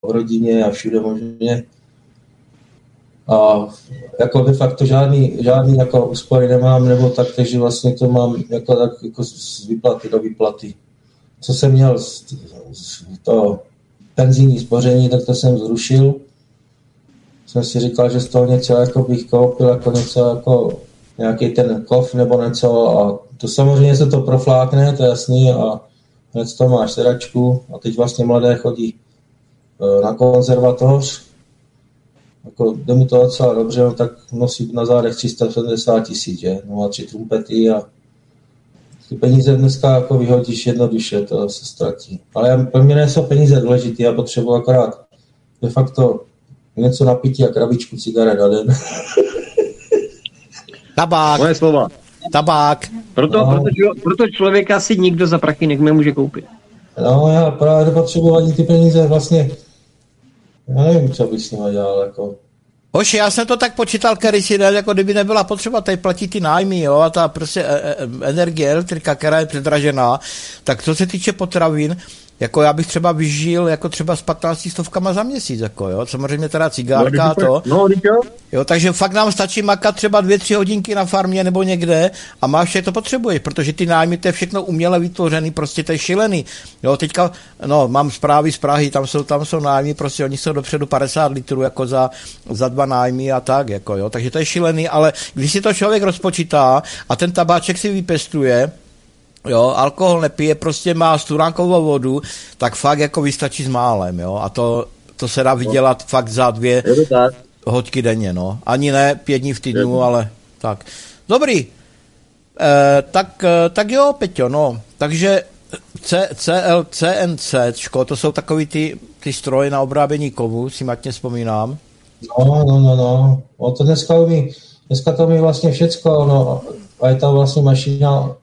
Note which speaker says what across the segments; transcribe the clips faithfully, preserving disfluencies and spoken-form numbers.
Speaker 1: v rodině a všude možně. A jako de facto žádný, žádný jako úspory nemám, nebo tak, takže vlastně to mám jako, tak, jako z výplaty do výplaty. Co jsem měl z, z to penzijní spoření, tak to jsem zrušil. Jsem si říkal, že z toho něco jako bych koupil, jako něco jako nějaký ten kov nebo něco a to samozřejmě se to proflákne, to je jasný a hned to máš sedačku a teď vlastně mladé chodí na konzervatoř. Jako jde mu to docela dobře, no, tak nosí na zádech tři sta sedmdesát tisíc, že? No a tři trumpety a ty peníze dneska jako vyhodíš jednoduše, to se ztratí. Ale já, pro mě nejsou peníze důležitý, já potřebuji akorát de facto něco na pití a krabičku cigaret na den.
Speaker 2: Tabák.
Speaker 3: Moje slova.
Speaker 2: Tabák.
Speaker 3: Proto, no. proto, proto člověka si nikdo za prachy nemůže koupit.
Speaker 1: No já právě nepotřebuji ani ty peníze vlastně. Já nevím, co bych s nimi dělal, jako.
Speaker 2: Hoši, já jsem to tak počítal, který si dal, jako kdyby nebyla potřeba tady platit ty nájmy, jo, a ta prostě energie, elektrika, která je předražená, tak co se týče potravin, jako já bych třeba vyžil jako třeba s patnácti stovkama za měsíc, jako jo, samozřejmě teda cigárka a to.
Speaker 3: No,
Speaker 2: jo, takže fakt nám stačí makat třeba dvě, tři hodinky na farmě nebo někde a máš vše, to potřebuješ, protože ty nájmy, to je všechno uměle vytvořený, prostě to je šílený. Jo, teďka, no, mám zprávy z Prahy, tam jsou, tam jsou nájmy, prostě oni jsou dopředu padesát litrů jako za, za dva nájmy a tak, jako jo, takže to je šílený, ale když si to člověk rozpočítá a ten tabáček si vypěstuje, jo, alkohol nepije, prostě má studánkovou vodu, tak fakt jako vystačí s málem, jo, a to, to se dá vydělat fakt za dvě hoďky denně, no. Ani ne pět dní v týdnu, ale tak. Dobrý, e, tak, tak jo, Peťo, no, takže C, CL, C N C, to jsou takový ty, ty stroje na obrábění kovu, si matně vzpomínám.
Speaker 1: No, no, no, no, o to dneska umí, dneska to umí vlastně všecko, no, a je ta vlastně mašina,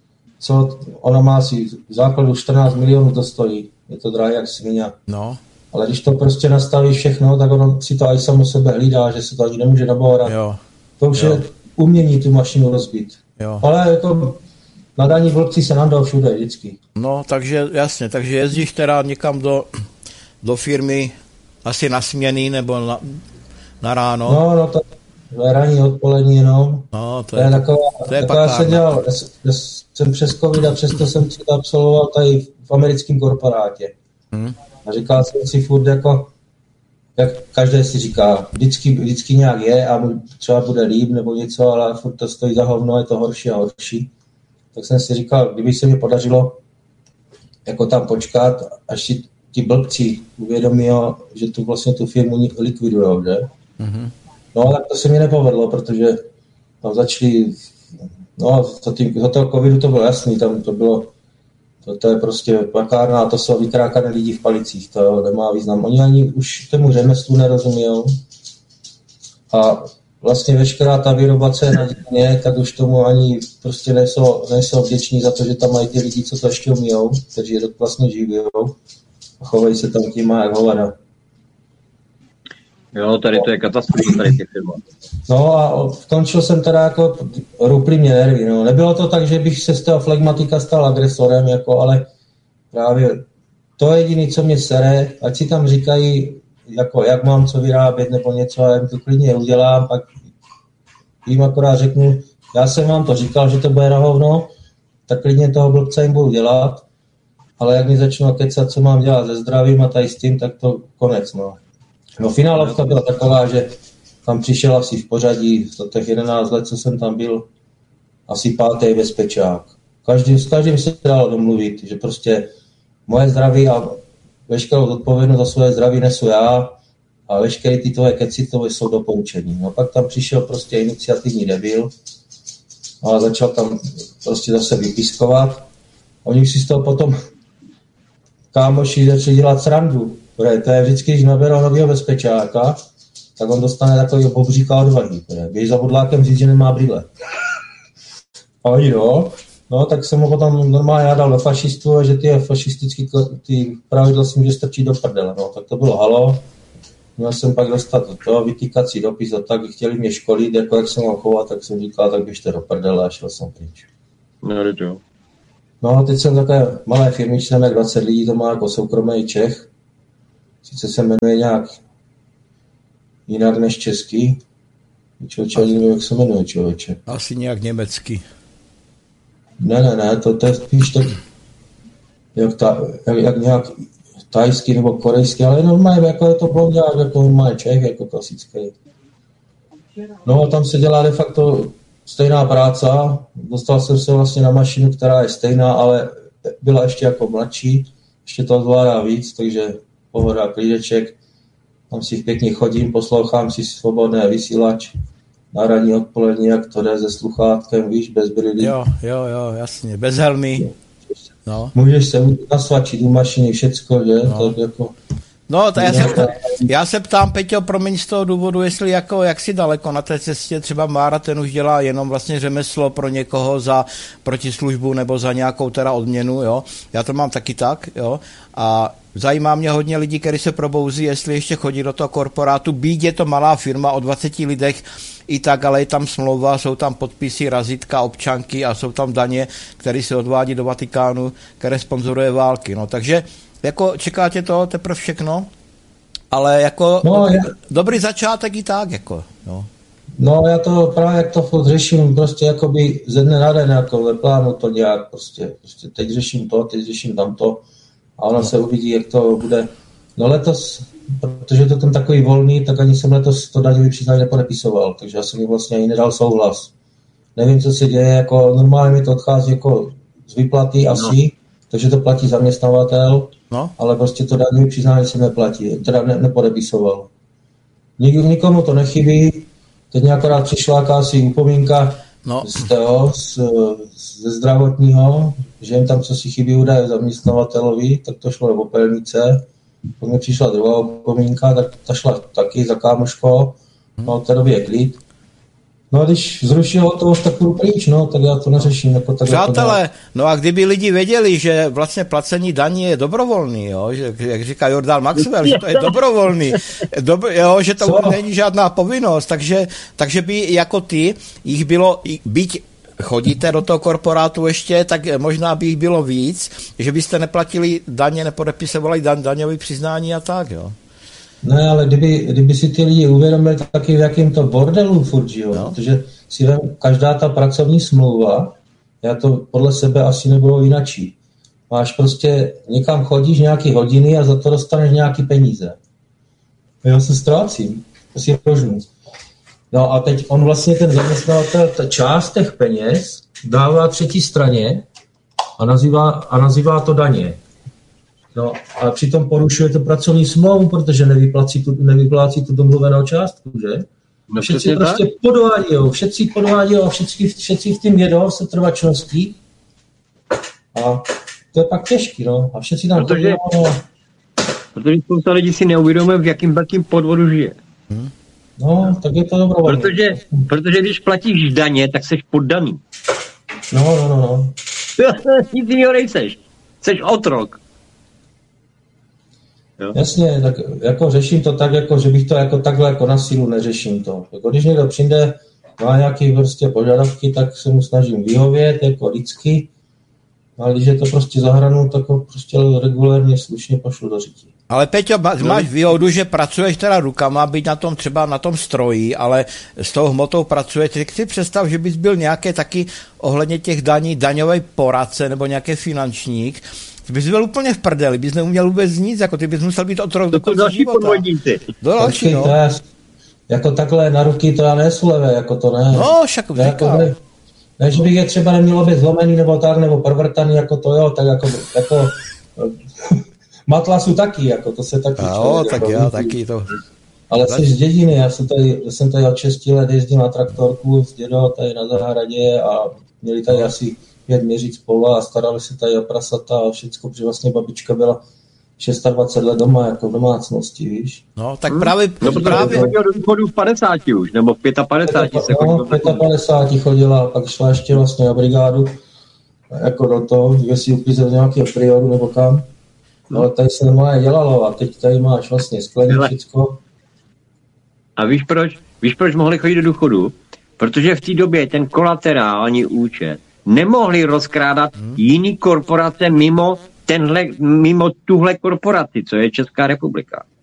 Speaker 1: co ona má asi v základu čtrnáct milionů to stojí. Je to drahé jak svině.
Speaker 2: No.
Speaker 1: Ale když to prostě nastaví všechno, tak ono si to aj samo sebe hlídá, že se to ani nemůže nabourat.
Speaker 2: Jo.
Speaker 1: To už
Speaker 2: jo.
Speaker 1: je umění tu mašinu rozbít.
Speaker 2: Jo.
Speaker 1: Ale jako nadaní vlci se nám dal všude vždycky.
Speaker 2: No, takže jasně, takže jezdíš teda někam do, do firmy asi na směny nebo na, na ráno.
Speaker 1: No, no to ranní odpolední jenom.
Speaker 2: No, to
Speaker 1: je,
Speaker 2: je,
Speaker 1: to je taková,
Speaker 2: to je
Speaker 1: taková já jsem dělal, já, já jsem přes covid a přesto jsem si to absolvoval tady v americkém korporátě. Hmm. A říkal jsem si furt jako, jak každý si říká, vždycky, vždycky nějak je a třeba bude líp nebo něco, ale furt to stojí za hovno, je to horší a horší. Tak jsem si říkal, kdyby se mi podařilo jako tam počkat, až si ti blbci uvědomí, že tu vlastně tu firmu likvidujou, že? Hmm. No, tak to se mi nepovedlo, protože tam začali, no, za, tím, za toho covidu to bylo jasný, tam to bylo, to, to je prostě plakárna a to jsou vykrákané lidi v palicích, to nemá význam. Oni ani už tomu řemeslu nerozumějou a vlastně veškerá ta výroba, co je na dětně, tak už tomu ani prostě nejsou, nejsou vděční za to, že tam mají ty lidi, co to ještě umíjou, kteří je to vlastně živijou a chovají se tam tím jak hovada.
Speaker 3: Jo, tady to je katastrofa, tady těch firma.
Speaker 1: No a skončil jsem teda jako, ruply mě nervy, no. Nebylo to tak, že bych se z toho flegmatika stal agresorem, jako, ale právě to je jediné, co mě sere, ať si tam říkají, jako, jak mám co vyrábět nebo něco, a jim to klidně udělám, pak jim akorát řeknu, já jsem vám to říkal, že to bude na hovno, tak klidně toho blbce jim budu dělat, ale jak mi začnu kecat, co mám dělat se zdravím a tady s tím, tak to konec, no. No finálovka byla taková, že tam přišel asi v pořadí za těch jedenáct let, co jsem tam byl, asi pátý bezpečák. Každý, s každým se dalo domluvit, že prostě moje zdraví a veškerou zodpovědnost za svoje zdraví nesu já a veškeré ty tvoje keci to jsou dopoučení. No pak tam přišel prostě iniciativní debil a začal tam prostě zase vypiskovat. Oni si z toho potom kámoši začali dělat srandu. To je vždycky, když naberou nového bezpečáka, tak on dostane takový bobříka odvahy. Běž za bodlákem říct, že nemá brýle. A oni no, no, tak jsem ho potom normálně nádal do fašistů, že ty fašistický ty pravidla si může strčit do prdele. No, tak to bylo halo. Měl jsem pak dostat to vytýkací dopis a tak chtěli mě školit, jako jak jsem ho chovat, tak jsem říkal, tak běžte do prdele a šel jsem pryč.
Speaker 3: No, to.
Speaker 1: No, teď jsem takové malé firmičné, dvacet lidí, to má jako soukromý Čech. sice se jmenuje nějak jinak než český. Člověče, nevím, jak se jmenuje, člověče.
Speaker 2: Asi nějak německy.
Speaker 1: Ne, ne, ne, to, to je spíš tak, jak, ta, jak, jak nějak tajský nebo korejský, ale normálně, jako je to blonďák, jako normálně Čech, jako klasický. No a tam se dělá de facto stejná práce. Dostal jsem se vlastně na mašinu, která je stejná, ale byla ještě jako mladší, ještě to zvládá víc, takže pohoda, klídeček. Tam si pěkně chodím, poslouchám si svobodné vysílač na ranní odpolední, jak to jde se sluchátkem, víš, bez brýlí.
Speaker 2: Jo, jo, jo, jasně, bez helmy. No.
Speaker 1: Můžeš se nasvačit u mašiny, všecko, že?
Speaker 2: No.
Speaker 1: Tak jako...
Speaker 2: No, to já, se ptám, já se ptám, Peťo, promiň z toho důvodu, jestli jako, jak si daleko na té cestě, třeba Mára, ten už dělá jenom vlastně řemeslo pro někoho za protislužbu nebo za nějakou teda odměnu, jo. Já to mám taky tak, jo. A zajímá mě hodně lidí, kteří se probouzí, jestli ještě chodí do toho korporátu. Být je to malá firma o dvaceti lidech i tak, ale je tam smlouva, jsou tam podpisy, razítka, občanky a jsou tam daně, které se odvádí do Vatikánu, které sponzoruje války. No, takže jako čekáte to teprve všechno, ale jako
Speaker 1: no, já...
Speaker 2: dobrý začátek i tak, jako, no.
Speaker 1: No, já to právě jak to furt řeším, prostě jakoby ze dne na den, jako ve plánu to nějak, prostě, prostě teď řeším to, teď řeším tamto a ono no. se uvidí, jak to bude. No letos, protože to tam takový volný, tak ani jsem letos to daňový přiznání nepodepisoval, takže já jsem mi vlastně ani nedal souhlas. Nevím, co se děje, jako normálně mi to odchází jako z výplaty asi, no. takže to platí zaměstnavatel, no. ale prostě to daňový přiznání se neplatí, teda ne, nepodepisoval. Nik, nikomu to nechybí, teď nějakorát přišla jakási upomínka no. z toho, z, ze zdravotního, že jim tam co si chybí údaje zaměstnavatelovi, tak to šlo do popelnice. Pak mi přišla druhá upomínka, tak ta šla taky za kámoško, no od té doby je klid. No a když zruší hotovost, tak půjdu pryč, no, tak já to neřeším. Jako tak
Speaker 2: Přátelé, no a kdyby lidi věděli, že vlastně placení daní je dobrovolný, jo, že, jak říká Jordan Maxwell, že to je dobrovolný, Dobr, jo, že to Co? není žádná povinnost, takže, takže by jako ty, jich bylo, byť chodíte do toho korporátu ještě, tak možná by jich bylo víc, že byste neplatili daně, nepodepisovali dan, daňové přiznání a tak, jo.
Speaker 1: Ne, ale kdyby, kdyby si ty lidi uvědomili taky, v jakém to bordelu furt žijou, no. protože si vem, každá ta pracovní smlouva, já to podle sebe asi nebudu jinačí. Máš prostě, někam chodíš nějaký hodiny a za to dostaneš nějaký peníze. Já se ztrácím, to si rožnu. No a teď on vlastně ten zaměstnavatel ta část těch peněz dává třetí straně a nazývá, a nazývá to daně. No a přitom porušuje to pracovní smlouvu, protože nevyplácí tu, nevyplácí tu domluvenou částku, že? No, všetci prostě podvádějou, všetci podvádějou a všetci, všetci v tím jedou se trvačností. A to je pak těžký, no. A všetci tam
Speaker 3: protože,
Speaker 1: chodí, no.
Speaker 3: protože spousta lidí si neuvědomuje, v jakým velkým podvodu žije.
Speaker 1: Hmm. No, tak je to dobrovolné.
Speaker 3: Protože, protože když platíš daně, tak seš poddaný.
Speaker 1: No, no, no, no.
Speaker 3: Nic jiného nejseš. Seš otrok.
Speaker 1: Jo. Jasně, tak jako řeším to tak, jako, že bych to jako takhle jako na sílu neřeším to. Jako když někdo přijde, má nějaké prostě požadavky, tak se mu snažím vyhovět, jako lidsky, ale když je to prostě za hranou, tak ho prostě regulérně slušně pošlu do řití.
Speaker 2: Ale Peťo, máš výhodu, že pracuješ teda rukama, byť na tom třeba na tom stroji, ale s tou hmotou pracuješ. Tak si představ, že bys byl nějaké taky ohledně těch daní, daňové poradce nebo nějaké finančník, ty bys byl úplně v prdeli, bys neuměl vůbec nic, jako ty bys musel být otrok do konce života. Do další, no.
Speaker 1: Je, jako takhle na ruky to já nesu levé, jako to ne.
Speaker 2: No, však říkám.
Speaker 1: Jako ne, ne, že bych je třeba nemělo být zlomený nebo tak, nebo provrtaný, jako to jo, tak jako, jako matlasu taky, jako to se taky.
Speaker 2: Jo, tak já taky to.
Speaker 1: Ale jsi z dědiny, já jsem tady, jsem tady od šesti let jezdil na traktorku s dědou tady na zahradě a měli tady asi pět měříc pola a starali se tady o prasata a všecko, protože vlastně babička byla dvacet šest let doma, jako v domácnosti, víš.
Speaker 2: No, tak právě... Hmm.
Speaker 3: No, právě chodila do důchodu v padesáti už, nebo v padesát pět se chodila.
Speaker 1: No, v padesát pět chodila a pak šla ještě vlastně na brigádu, jako do toho, že si uklízel nějakého prioru nebo kam. No, ale tady se normálně dělalo a teď tady máš vlastně sklení všecko.
Speaker 3: A víš proč? Víš proč mohli chodit do důchodu? Protože v té době ten kolaterální účet nemohli rozkrádat hmm. jiný korporace mimo tenhle, mimo tuhle korporaci, co je Česká republika.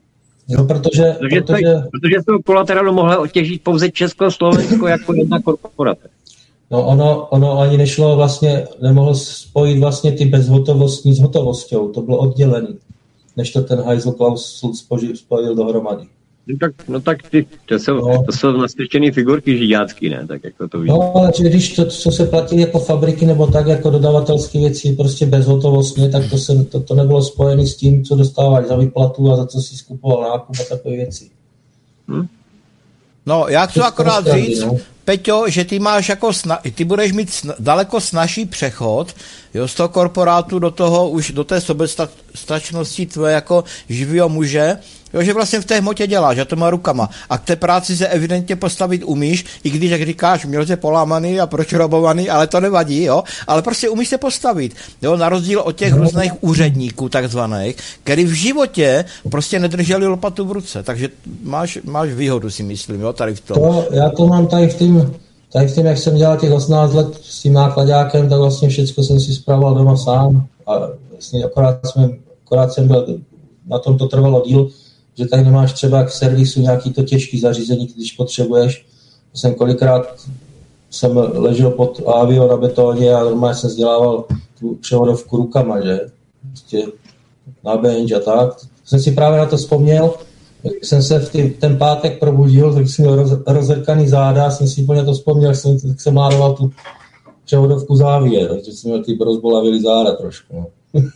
Speaker 1: No, protože,
Speaker 3: protože,
Speaker 1: protože...
Speaker 3: To, protože z toho kolaterálu mohlo otěžit pouze Československo jako jedna korporace.
Speaker 1: No ono, ono ani nešlo vlastně, nemohlo spojit vlastně ty bezhotovostní s hotovosťou, to bylo oddělený, než to ten Heisel Klaus spojil dohromady.
Speaker 3: No tak, no tak ty, to jsou, no. to jsou nasvědčený figurky židácký, ne? Tak jako to víš.
Speaker 1: No, ale když to, co se platí jako fabriky nebo tak, jako dodavatelské věci prostě bezhotovostně, tak to, se, to, to nebylo spojené s tím, co dostáváš za výplatu a za co si skupoval nákup a takové věci.
Speaker 3: Hm?
Speaker 2: No, já chci akorát říct, no. Peťo, že ty máš jako, sna- ty budeš mít sna- daleko snažší přechod, jo, z toho korporátu do toho, už do té sobestačnosti tvoje jako živýho muže, jo, že vlastně v té hmotě děláš, a to má rukama. A k té práci se evidentně postavit umíš, i když, jak říkáš, měl jsi polámaný a pročrobovaný, ale to nevadí, jo, ale prostě umíš se postavit, jo, na rozdíl od těch různých úředníků takzvaných, který v životě prostě nedrželi lopatu v ruce, takže máš, máš výhodu, si myslím, jo, tady v tom.
Speaker 1: To, já to mám tady v tím, tady v tím, jak jsem dělal těch osmnáct let s tím nákladákem, tak vlastně všechno jsem si spravoval doma sám a vlastně akorát, jsme, akorát jsem byl, na tom to trvalo díl, že tady nemáš třeba k servisu nějaký to těžký zařízení, když potřebuješ. Jsem kolikrát jsem ležel pod avio na betoně a normálně jsem vzdělával tu převodovku rukama, že? Prostě na bench a tak. Jsem si právě na to vzpomněl, jak jsem se v tý, ten pátek probudil, tak jsem měl roz, rozrkaný záda, jsem si úplně to vzpomněl, jsem, tak jsem mároval tu převodovku závě, takže jsem měl ty rozbolavili záda trošku. No.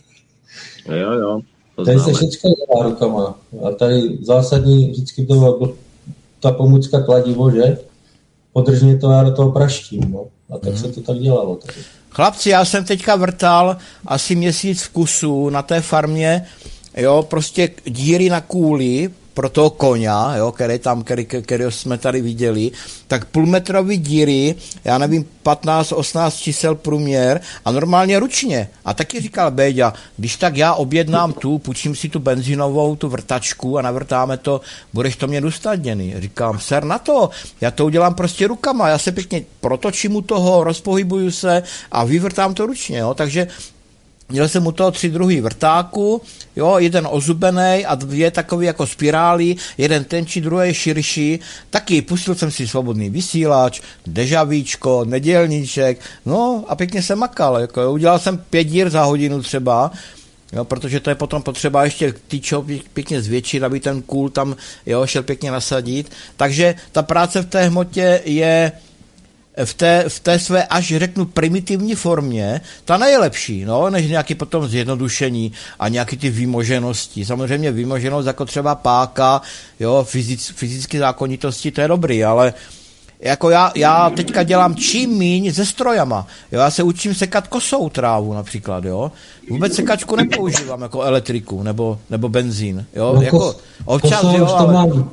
Speaker 3: Jo, jo.
Speaker 1: Tady se všechno dělá rukama. A tady zásadní vždycky to byla ta pomůcka kladivo, že? Podržně to, já do toho praštím. No. A tak mm. se to tak dělalo. Tady.
Speaker 2: Chlapci, já jsem teďka vrtal asi měsíc v kusu na té farmě, jo, prostě díry na kůli pro toho koňa, jo, který tam, který, který jsme tady viděli, tak půlmetrový díry, já nevím, patnáct osmnáct čísel průměr a normálně ručně. A taky říkal Béďa, když tak já objednám tu, půjčím si tu benzínovou, tu vrtačku a navrtáme to, budeš to mě usnadněný. Říkám, ser na to, já to udělám prostě rukama, já se pěkně protočím u toho, rozpohybuju se a vyvrtám to ručně, jo, takže měl jsem u toho tři druhy vrtáku, jo, jeden ozubený a dvě takový jako spirály, jeden tenčí, druhý širší. Taky pustil jsem si svobodný vysílač, dežavíčko, nedělníček, no a pěkně jsem makal. Jako, udělal jsem pět dír za hodinu třeba, jo, protože to je potom potřeba ještě tyčo pěkně zvětšit, aby ten kůl tam, jo, šel pěkně nasadit. Takže ta práce v té hmotě je v té, v té své, až řeknu, primitivní formě, ta nejlepší, no, než nějaký potom zjednodušení a nějaký ty výmoženosti. Samozřejmě výmoženost jako třeba páka, jo, fyzic, fyzické zákonitosti, to je dobrý, ale jako já, já teďka dělám čím míň se strojama. Jo, já se učím sekat kosou trávu například, jo. Vůbec sekačku nepoužívám jako elektriku nebo, nebo benzín, jo.
Speaker 1: No,
Speaker 2: jako
Speaker 1: kos,
Speaker 2: občas,
Speaker 1: kosou,
Speaker 2: jo, ale...
Speaker 1: Mám.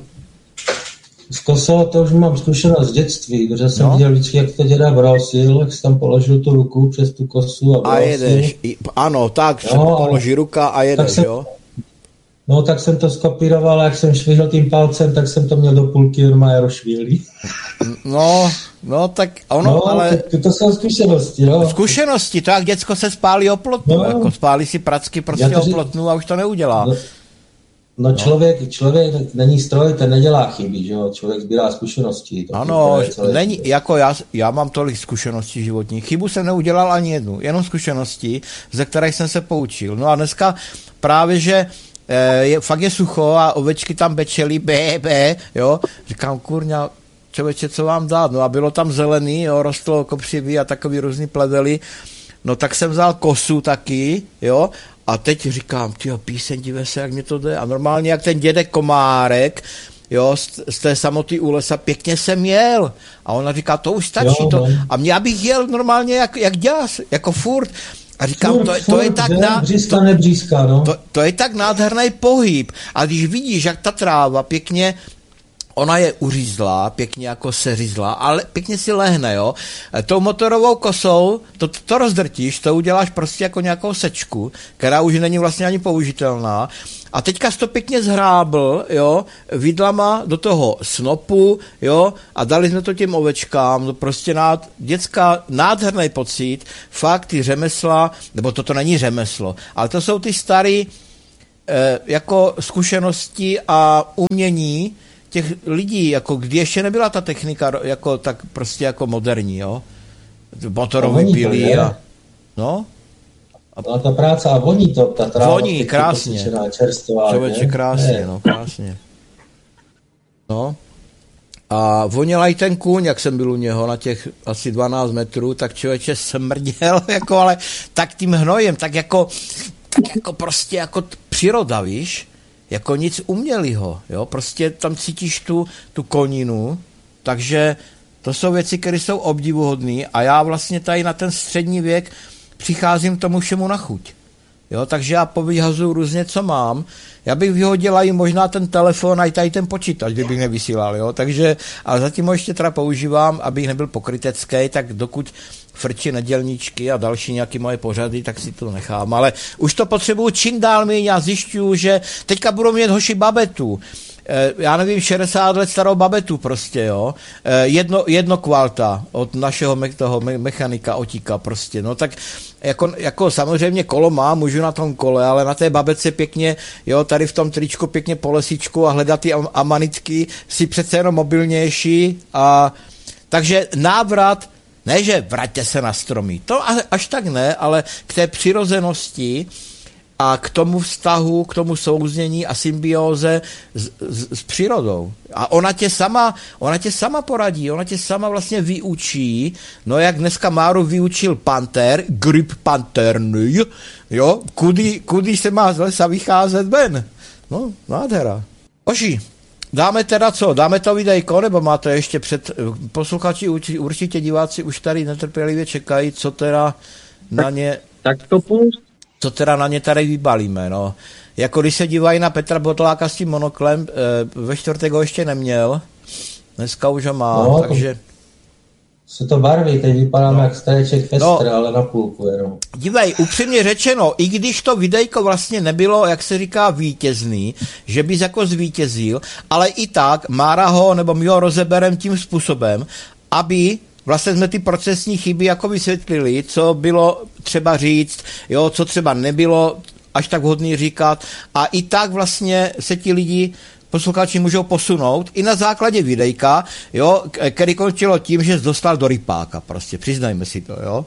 Speaker 1: Z kosou to už mám zkušenost z dětství, protože jsem
Speaker 2: no.
Speaker 1: viděl vždycky, jak to děda brosil, jak jsem tam položil tu ruku přes tu kosu a brosil.
Speaker 2: A jedeš, ano, tak, se no, položí ruka a jedeš,
Speaker 1: jsem,
Speaker 2: jo.
Speaker 1: No, tak jsem to skopíroval, jak jsem švihl tím palcem, tak jsem to měl do půlky normálně rozšvíhlý.
Speaker 2: No, no, tak ono,
Speaker 1: no,
Speaker 2: ale...
Speaker 1: To, to jsou zkušenosti, no.
Speaker 2: Zkušenosti, to jak děcko se spálí oplotnu, no. Jako spálí si pracky prostě oplotnu a už to neudělá.
Speaker 1: No. No člověk, člověk není stroj, ten nedělá chyby, že jo? Člověk sbírá zkušenosti.
Speaker 2: Ano, není, jako já, já mám tolik zkušeností životních. Chybu jsem neudělal ani jednu, jenom zkušenosti, ze kterých jsem se poučil. No a dneska právě, že e, je, fakt je sucho a ovečky tam bečely, bé, bé, jo. Říkám, kurňa, člověče, co vám dát? No a bylo tam zelený, jo, rostlo kopřivý a takový různý pledely. No tak jsem vzal kosu taky, jo, a teď říkám, tyjo, píseň, dívej se, jak mi to jde. A normálně, jak ten dědek Komárek, jo, z, z té samoty u lesa, pěkně jsem jel. A ona říká, to už stačí. Jo, to. A mě abych jel normálně jak, jak dělas, jako furt. A říkám,
Speaker 1: furt,
Speaker 2: to,
Speaker 1: furt,
Speaker 2: to je tak ná...
Speaker 1: břízka, nebřízka, no.
Speaker 2: to, to je tak nádherný pohyb. A když vidíš, jak ta tráva pěkně, ona je uřízlá, pěkně jako seřízlá, ale pěkně si lehne, jo. Tou motorovou kosou to, to rozdrtíš, to uděláš prostě jako nějakou sečku, která už není vlastně ani použitelná. A teďka jsi to pěkně zhrábl, jo, vidlama do toho snopu, jo, a dali jsme to těm ovečkám, no prostě nád, dětská nádherný pocit, fakt ty řemesla, nebo toto není řemeslo, ale to jsou ty starý, e, jako zkušenosti a umění těch lidí, jako kdy ještě nebyla ta technika jako tak prostě jako moderní, jo. Motorový pily a no.
Speaker 1: A ta práce a voní to, ta tráva.
Speaker 2: Voní, krásně.
Speaker 1: Čerstvá,
Speaker 2: člověče, krásně, ne? no, krásně. No. A voněl i ten kůň, jak jsem byl u něho na těch asi dvanáct metrů, tak člověče smrděl, jako, ale tak tím hnojem, tak jako, tak jako prostě jako příroda, víš, jako nic umělýho, jo, prostě tam cítíš tu, tu koninu, takže to jsou věci, které jsou obdivuhodné a já vlastně tady na ten střední věk přicházím k tomu všemu na chuť. Jo, takže já povyhazuju různě, co mám. Já bych vyhodila i možná ten telefon a i tady ten počítač, kdybych nevysílal, jo, takže, ale zatím ho ještě teda používám, abych nebyl pokrytecký, tak dokud frčí nedělníčky a další nějaké moje pořady, tak si to nechám, ale už to potřebuju čím dál méně, já zjišťuju, že teďka budou mít hoši babetu, já nevím, šedesát let starou babetu prostě, jo, jedno, jedno kvalta od našeho me, toho me, mechanika Otíka prostě, no tak jako, jako samozřejmě kolo má, můžu na tom kole, ale na té babece pěkně, jo, tady v tom tričku pěkně po lesičku a hledat ty amanitky si přece jenom mobilnější a takže návrat, ne, že vraťte se na stromy, to až tak ne, ale k té přirozenosti a k tomu vztahu, k tomu souznění a symbióze s, s, s přírodou. A ona tě sama, ona tě sama poradí, ona tě sama vlastně vyučí, no jak dneska Máru vyučil panter, grip panterný, jo, kudy, kudy se má z lesa vycházet ven. No, nádhera. Oši, dáme teda co? Dáme to videjko, nebo máte ještě před... Posluchači, určitě diváci už tady netrpělivě čekají, co teda na ně...
Speaker 3: Tak to pust.
Speaker 2: Co teda na ně tady vybalíme, no. Jako když se dívají na Petra Botláka s tím monoklem, e, ve čtvrtek ho ještě neměl, dneska už ho má, no, takže...
Speaker 1: Se to barví, teď vypadáme no. jak stareček Fester, no, ale na půlku jenom.
Speaker 2: Dívej, upřímně řečeno, i když to videjko vlastně nebylo, jak se říká, vítězný, že bys jako zvítězil, ale i tak Mára ho, nebo my ho rozeberem tím způsobem, aby... Vlastně jsme ty procesní chyby jako vysvětlili, co bylo třeba říct, jo, co třeba nebylo až tak vhodný říkat a i tak vlastně se ti lidi, posluchači můžou posunout i na základě videjka, jo, který končilo tím, že jsi dostal do rypáka prostě, přiznajme si to, jo.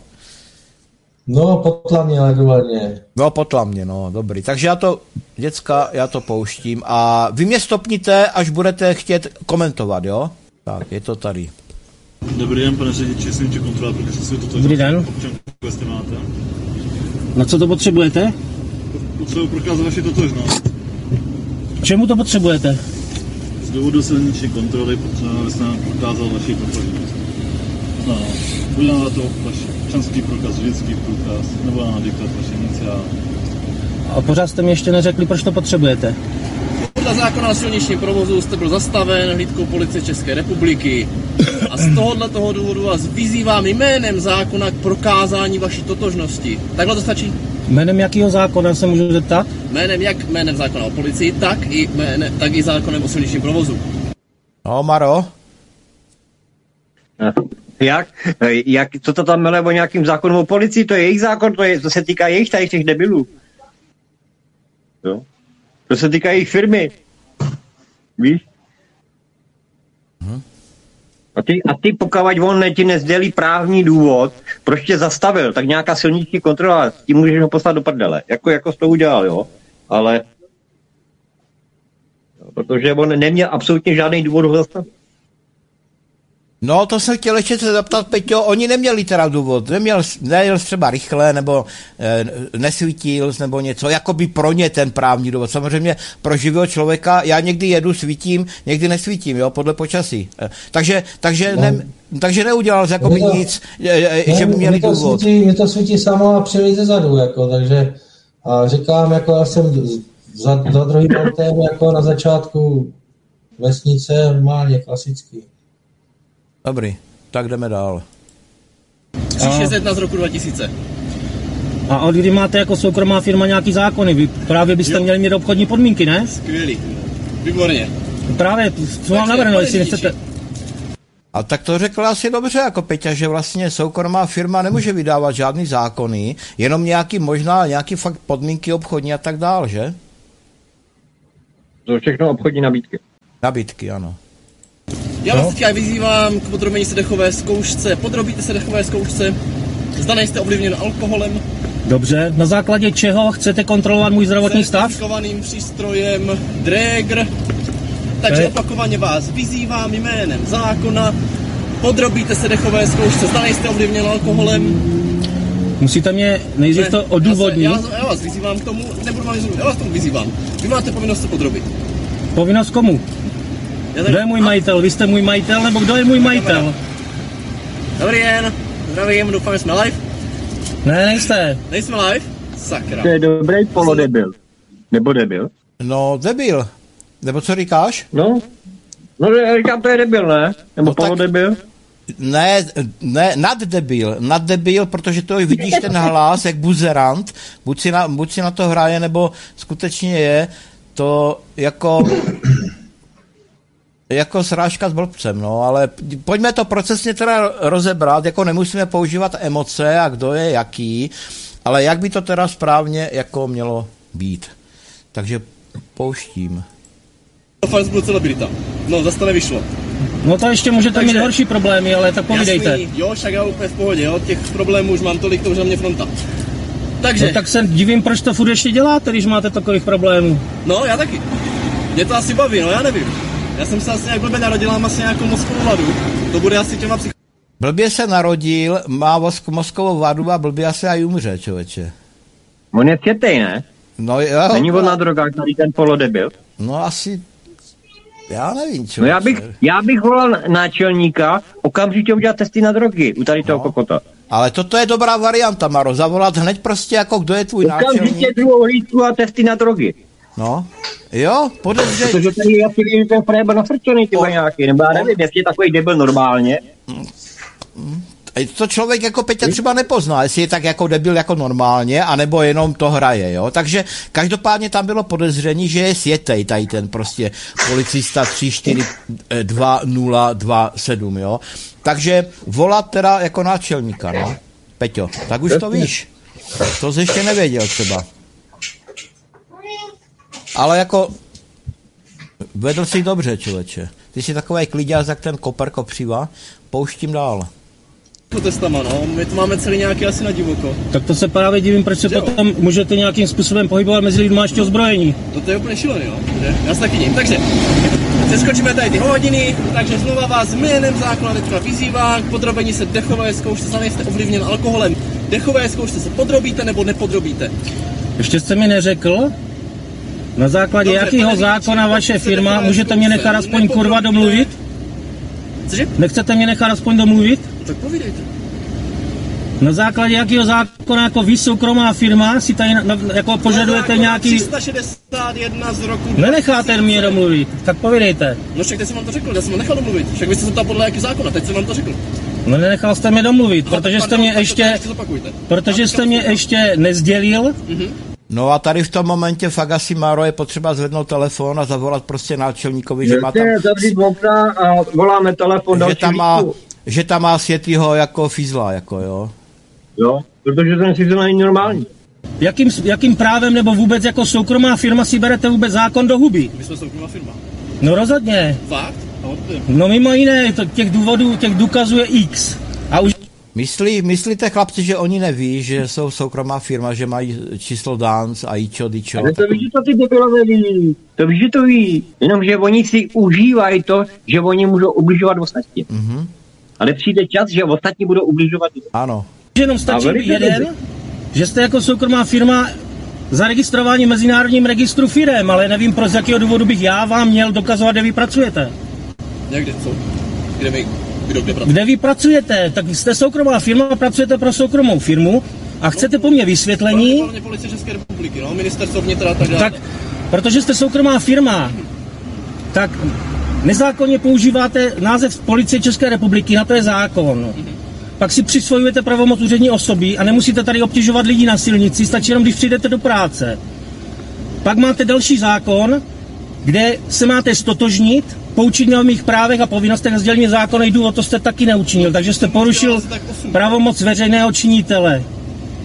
Speaker 1: No, potlamně, ale důvodně.
Speaker 2: No, potlamně, no, dobrý. Takže já to, děcka, já to pouštím a vy mě stopníte, až budete chtět komentovat, jo. Tak, je to tady.
Speaker 4: Dobrý den, pane řidiči, jsem tě kontrolovat, protože jsem toto...
Speaker 5: Dobrý den.
Speaker 4: Občanku, jestli máte.
Speaker 5: Na co to potřebujete?
Speaker 4: Potřebuji prokázat vaši totožnost.
Speaker 5: Čemu to potřebujete?
Speaker 4: Z důvodu silniční kontroly potřebujeme, abyste nám prokázal vaši totožnost. No, buď na to váš občanský průkaz, řidičský průkaz, nebo na diktát vaše iniciály.
Speaker 5: A pořád jste mi ještě neřekli, proč to potřebujete.
Speaker 6: Podle zákona o silničním provozu jste byl zastaven hlídkou policie České republiky a z tohohle toho důvodu vás vyzývám jménem zákona k prokázání vaší totožnosti. Takhle to stačí?
Speaker 5: Jménem jakého zákona se můžu zeptat?
Speaker 6: Jménem jak jménem zákona o policii, tak i, jméne, tak i zákonem o silničním provozu.
Speaker 2: No, Maro?
Speaker 3: Jak? Jak? Co to tam mele o nějakým zákonu o policii? To je jejich zákon, to, je, to se týká jejich tady těch debilů. Jo? To se týká jejich firmy. Víš?
Speaker 2: Hmm.
Speaker 3: A ty, a ty pokud on ne, ti nezdělí právní důvod, proč tě zastavil, tak nějaká silniční kontrola, s tím můžeš ho poslat do prdele. Jako, jako jsi to udělal, jo? Ale... Protože on neměl absolutně žádný důvod ho zastavit.
Speaker 2: No, to jsem chtěl ještě se zeptat, Peťo, oni neměli teda důvod, neměl, nejel třeba rychle, nebo e, nesvítil, nebo něco, jako by pro ně ten právní důvod. Samozřejmě pro živého člověka, já někdy jedu, svítím, někdy nesvítím, jo, podle počasí. E, takže, takže, no. ne, takže neudělal jako by nic, e, e, že by měli důvod.
Speaker 1: Mě to svítí samo a přijeli ze zadu, jako, takže a říkám, jako já jsem za, za druhým autem, jako na začátku vesnice, normálně klasický.
Speaker 2: Dobrý, tak jdeme dál.
Speaker 6: tři šest jedna z roku dva tisíce.
Speaker 5: A od kdy máte jako soukromá firma nějaký zákony? Vy právě byste jo. měli mít obchodní podmínky, ne?
Speaker 6: Skvělý, výborně.
Speaker 5: Právě, co vám navrhnu, jestli nechcete...
Speaker 2: A tak to řekl asi dobře, jako Peťa, že vlastně soukromá firma nemůže vydávat žádný zákony, jenom nějaký možná, nějaký fakt podmínky obchodní a tak dál, že?
Speaker 3: To jsou všechno obchodní nabídky.
Speaker 2: Nabídky, ano.
Speaker 6: Já vás teďka vyzývám k podrobení se dechové zkoušce. Podrobíte se dechové zkoušce. Zda nejste ovlivněn alkoholem.
Speaker 5: Dobře, na základě čeho chcete kontrolovat můj zdravotní stav?
Speaker 6: Certifikovaným přístrojem Dräger. Takže
Speaker 5: Hej.
Speaker 6: opakovaně vás vyzývám jménem zákona. Podrobíte se dechové zkoušce. Zda nejste ovlivněn alkoholem.
Speaker 5: Musíte mě nejdřív to odůvodnit.
Speaker 6: Já, se, já, já vás vyzývám k tomu, nebudu vám vyzývat, já vás k tomu vyzývám. Vy máte povinnost se podrobit.
Speaker 5: Povinnost komu?
Speaker 6: Já
Speaker 5: Kdo je můj majitel? Vy jste můj majitel, nebo kdo je můj majitel?
Speaker 6: Dobrý den, zdravím, doufám, že jsme live.
Speaker 5: Ne, nejste.
Speaker 6: Nejsme live? Sakra.
Speaker 3: To je dobrý polodebil. Nebo debil?
Speaker 2: No, debil. Nebo co říkáš?
Speaker 3: No, no já říkám, to je debil, ne? Nebo
Speaker 2: No tak-
Speaker 3: polodebil?
Speaker 2: Ne, ne, naddebil, naddebil, protože to vidíš ten hlas, jak buzerant, buď si, na, buď si na to hraje, nebo skutečně je to jako jako srážka s blbcem, no, ale pojďme to procesně teda rozebrat, jako nemusíme používat emoce a kdo je jaký, ale jak by to teda správně jako mělo být. Takže pouštím.
Speaker 6: Fakt byl celebrita. No, zase to nevyšlo.
Speaker 5: No to ještě můžete
Speaker 6: Takže-
Speaker 5: mít horší problémy, ale tak povídejte.
Speaker 6: Jasný, jo, však já úplně v pohodě, jo, těch problémů už mám tolik, to už na mě fronta. Takže,
Speaker 5: No tak se divím, proč to furt ještě děláte, když máte takových problémů.
Speaker 6: no, já taky. Mě to asi baví, no, já nevím. Já jsem se asi nějak blbě narodil, mám asi nějakou mozkovou vadu. To bude asi těma psych...
Speaker 2: Blbě se narodil, má vosk- mozkovou vadu a blbě asi aj umře, člověče.
Speaker 3: On je cětej, ne?
Speaker 2: No, jo,
Speaker 3: Není on na drogách tady ten polodebil?
Speaker 2: no asi, já nevím, čo.
Speaker 3: No já bych, já bych volal náčelníka okamžitě udělat testy na drogy u tady toho
Speaker 2: No.
Speaker 3: kokota.
Speaker 2: Ale toto je dobrá varianta, Maro, zavolat hned prostě jako, kdo je tvůj
Speaker 3: Okamžitě
Speaker 2: náčelník.
Speaker 3: druhou hlídku a testy na drogy.
Speaker 2: No, jo, podezření.
Speaker 3: Protože tady já si vím, že ten fréber nafrčený ty
Speaker 2: O-
Speaker 3: nějaký, nebo já nevím, jestli je takový debil normálně.
Speaker 2: To člověk jako Peťa třeba nepozná, jestli je tak jako debil jako normálně, anebo jenom to hraje, jo. Takže každopádně tam bylo podezření, že je světej tady ten prostě policista tři čtyři dva nula dva sedm, jo. Takže volat teda jako náčelníka, no. Peťo, tak už to víš. To jsi ještě nevěděl třeba. Ale jako vedl si dobře, člověče. Ty jsi takový kliďáz, jak ten koper kopřiva. Pouštím dál.
Speaker 6: testama, no, my to máme celý nějaký asi na divoko.
Speaker 5: Tak to se právě divím, proč se
Speaker 6: Jo.
Speaker 5: potom můžete nějakým způsobem pohybovat mezi lidmi ještě ozbrojení.
Speaker 6: No to je úplně šílený, no, že? Já se taky dím. Takže, přeskočíme tady ty hodiny, takže znova vás jménem zákona teďka vyzývám k podrobení se dechové zkoušce, zda nejste ovlivněn alkoholem. Dechové zkoušce se podrobíte nebo nepodrobíte?
Speaker 5: Ještě jste mi neřekl, na základě
Speaker 6: Dobře,
Speaker 5: jakého
Speaker 6: pane
Speaker 5: zákona
Speaker 6: Víčík,
Speaker 5: vaše
Speaker 6: pokud se
Speaker 5: firma,
Speaker 6: dechové
Speaker 5: můžete mě
Speaker 6: zkoušce
Speaker 5: nechat aspoň kurva
Speaker 6: nepodrobíte-
Speaker 5: domluvit?
Speaker 6: Cože?
Speaker 5: Nechcete mě nechat aspoň domluvit?
Speaker 6: No tak povídejte.
Speaker 5: Na základě jakého zákona jako vy soukromá firma si tady na, na, jako požadujete
Speaker 6: Zákon
Speaker 5: nějaký...
Speaker 6: tři sta šedesát jedna z roku...
Speaker 5: Nenecháte mě domluvit, tak povídejte.
Speaker 6: No však teď jsem vám to řekl, já jsem vám nechal domluvit. Však vy jste se ptal podle jaký zákona, teď jsem vám to řekl.
Speaker 5: No nenechal jste mě domluvit,
Speaker 6: Ale
Speaker 5: protože
Speaker 6: pardon,
Speaker 5: jste mě
Speaker 6: tak to
Speaker 5: ještě...
Speaker 6: ještě zopakujte.
Speaker 5: Protože jste mě ještě nezdělil.
Speaker 2: No a tady v tom momentě fakt asi, Máro, je potřeba zvednout telefon a zavolat prostě náčelníkovi, že má tam,
Speaker 3: zavřít okna a voláme telefon
Speaker 2: že
Speaker 3: další
Speaker 2: tam má,
Speaker 3: lístku.
Speaker 2: že tam má světýho jako fízla, jako jo.
Speaker 3: Jo, protože ten systém není normální.
Speaker 5: Jakým, jakým právem nebo vůbec jako soukromá firma si berete vůbec zákon do huby?
Speaker 6: My jsme soukromá firma.
Speaker 5: No rozhodně.
Speaker 6: Fakt?
Speaker 4: A odpěm.
Speaker 5: No mimo jiné, to, těch důvodů, těch důkazů je X. A už
Speaker 2: Myslí, myslíte, chlapci, že oni neví, že jsou soukromá firma, že mají číslo dance a ičo, dičo?
Speaker 3: Ale to víš, že to ty debilové ví. To víš, že to ví. Jenomže oni si užívají to, že oni můžou ubližovat ostatním.
Speaker 2: Mhm.
Speaker 3: Ale přijde čas, že ostatní budou ubližovat.
Speaker 2: Ano.
Speaker 5: jenom stačí
Speaker 3: A velice
Speaker 5: jeden,
Speaker 3: dobře.
Speaker 5: že jste jako soukromá firma zaregistrovaní v mezinárodním registru firem, ale nevím, proč z jakého důvodu bych já vám měl dokazovat, kde vy pracujete.
Speaker 6: Někde, co? Kde my, kdo kde pracuje?
Speaker 5: Kde vy pracujete? Tak jste soukromá firma, pracujete pro soukromou firmu a chcete po mně vysvětlení,
Speaker 6: Hlavně policie České republiky, no, ministerstvo vnitra a tak dále.
Speaker 5: tak, protože jste soukromá firma, tak nezákonně používáte název Policie České republiky, na to je zákon. Pak si přisvojujete pravomoc úřední osoby a nemusíte tady obtěžovat lidi na silnici, stačí jenom, když přijdete do práce. Pak máte další zákon, kde se máte stotožnit, poučit mě o mých právech a povinnostech a sdělení zákonných důvod, to jste taky neučinil, takže jste porušil pravomoc veřejného činitele.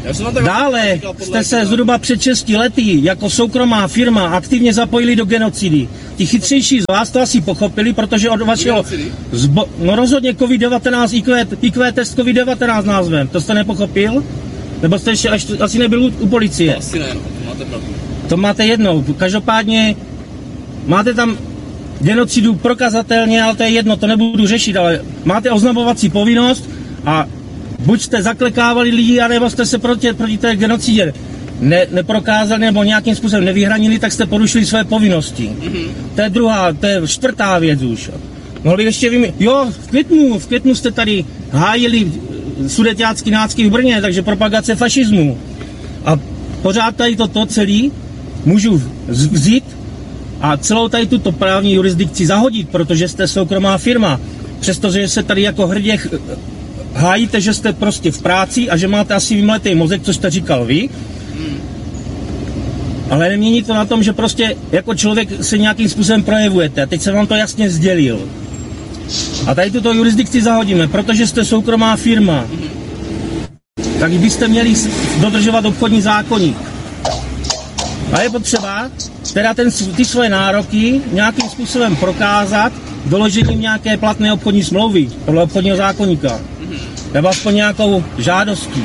Speaker 5: Dále jste se zhruba před šesti lety jako soukromá firma aktivně zapojili do genocidy. Ti chytřejší z vás to asi pochopili, protože od vašeho... Zbo... No rozhodně COVID devatenáct, I Q, I Q test COVID devatenáct názvem. To jste nepochopil? Nebo jste ještě až, asi nebyl u, u policie?
Speaker 6: To asi ne, no, to máte pravdu.
Speaker 5: To máte jednou. Každopádně máte tam genocidu prokazatelně, ale to je jedno, to nebudu řešit, ale máte oznamovací povinnost a buď jste zaklekávali lidi, anebo jste se proti, proti té genocidě ne, neprokázali nebo nějakým způsobem nevyhranili, tak jste porušili své povinnosti. Mm-hmm. To je druhá, to je čtvrtá věc už. Mohli ještě vymyslet, jo, v květnu, v květnu jste tady hájili sudeťácký nácky v Brně, takže propagace fašismu. A pořád tady toto celý můžu vzít a celou tady tuto právní jurisdikci zahodit, protože jste soukromá firma. Přestože se tady jako hrdě hájíte, že jste prostě v práci a že máte asi vymletý mozek, co jste říkal vy. Ale nemění to na tom, že prostě jako člověk se nějakým způsobem projevujete. A teď jsem vám to jasně sdělil. A tady tuto jurisdikci zahodíme, protože jste soukromá firma. Tak byste měli dodržovat obchodní zákoník. A je potřeba teda ten, ty svoje nároky nějakým způsobem prokázat doložením nějaké platné obchodní smlouvy podle obchodního zákoníka. Nebo aspoň nějakou žádostí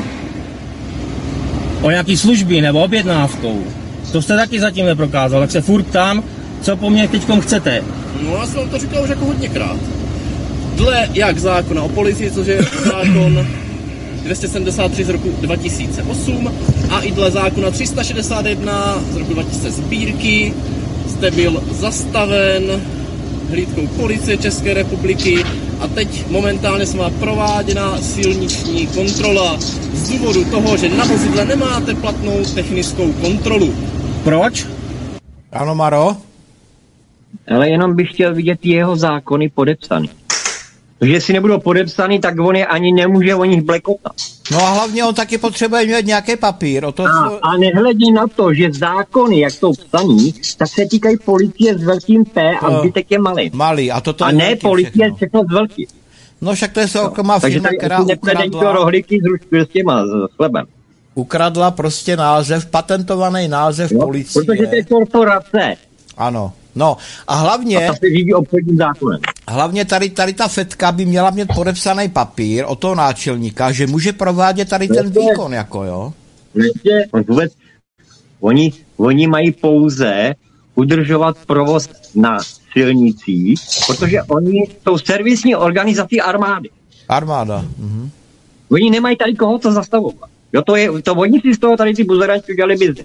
Speaker 5: o nějaký služby nebo objednávkou. To jste taky zatím neprokázal, tak se furt ptám, co po mně teďkom chcete.
Speaker 6: No já jsem to říkal už jako hodněkrát. Dle jak zákona o policii, což je zákon dvě stě sedmdesát tři z roku dva tisíce osm a i dle zákona tři sta šedesát jedna z roku dva tisíce sbírky jste byl zastaven hlídkou policie České republiky a teď momentálně se má prováděna silniční kontrola z důvodu toho, že na vozidle nemáte platnou technickou kontrolu.
Speaker 5: Proč?
Speaker 2: Ano, Maro?
Speaker 3: Ale jenom bych chtěl vidět jeho zákony podepsaný. Protože jestli nebudou podepsaný, tak on je ani nemůže o nich blekotat.
Speaker 2: No a hlavně on taky potřebuje mít nějaký papír. O to,
Speaker 3: a,
Speaker 2: co...
Speaker 3: a nehledí na to, že zákony, jak jsou psaný, tak se týkají policie s velkým P a
Speaker 2: to...
Speaker 3: zbytek je malý.
Speaker 2: Malý. A, toto
Speaker 3: a ne policie všechno. všechno s velkým.
Speaker 2: No však to je soukromá firma, která ukradla...
Speaker 3: do rohlíky s těma, s chlebem.
Speaker 2: Ukradla prostě název, patentovaný název
Speaker 3: no,
Speaker 2: policie.
Speaker 3: Protože to je korporace.
Speaker 2: Ano. No a hlavně...
Speaker 3: A to se řídí obchodním zákonem.
Speaker 2: Hlavně tady, tady ta fetka by měla mít podepsaný papír od toho náčelníka, že může provádět tady ten výkon, jako jo.
Speaker 3: Víte, vůbec, oni, oni mají pouze udržovat provoz na silnicích, protože oni jsou servisní organizací armády.
Speaker 2: Armáda. Mhm.
Speaker 3: Oni nemají tady koho to zastavovat. Jo, to je, to oni si z toho tady ty buzerančky udělali biznes.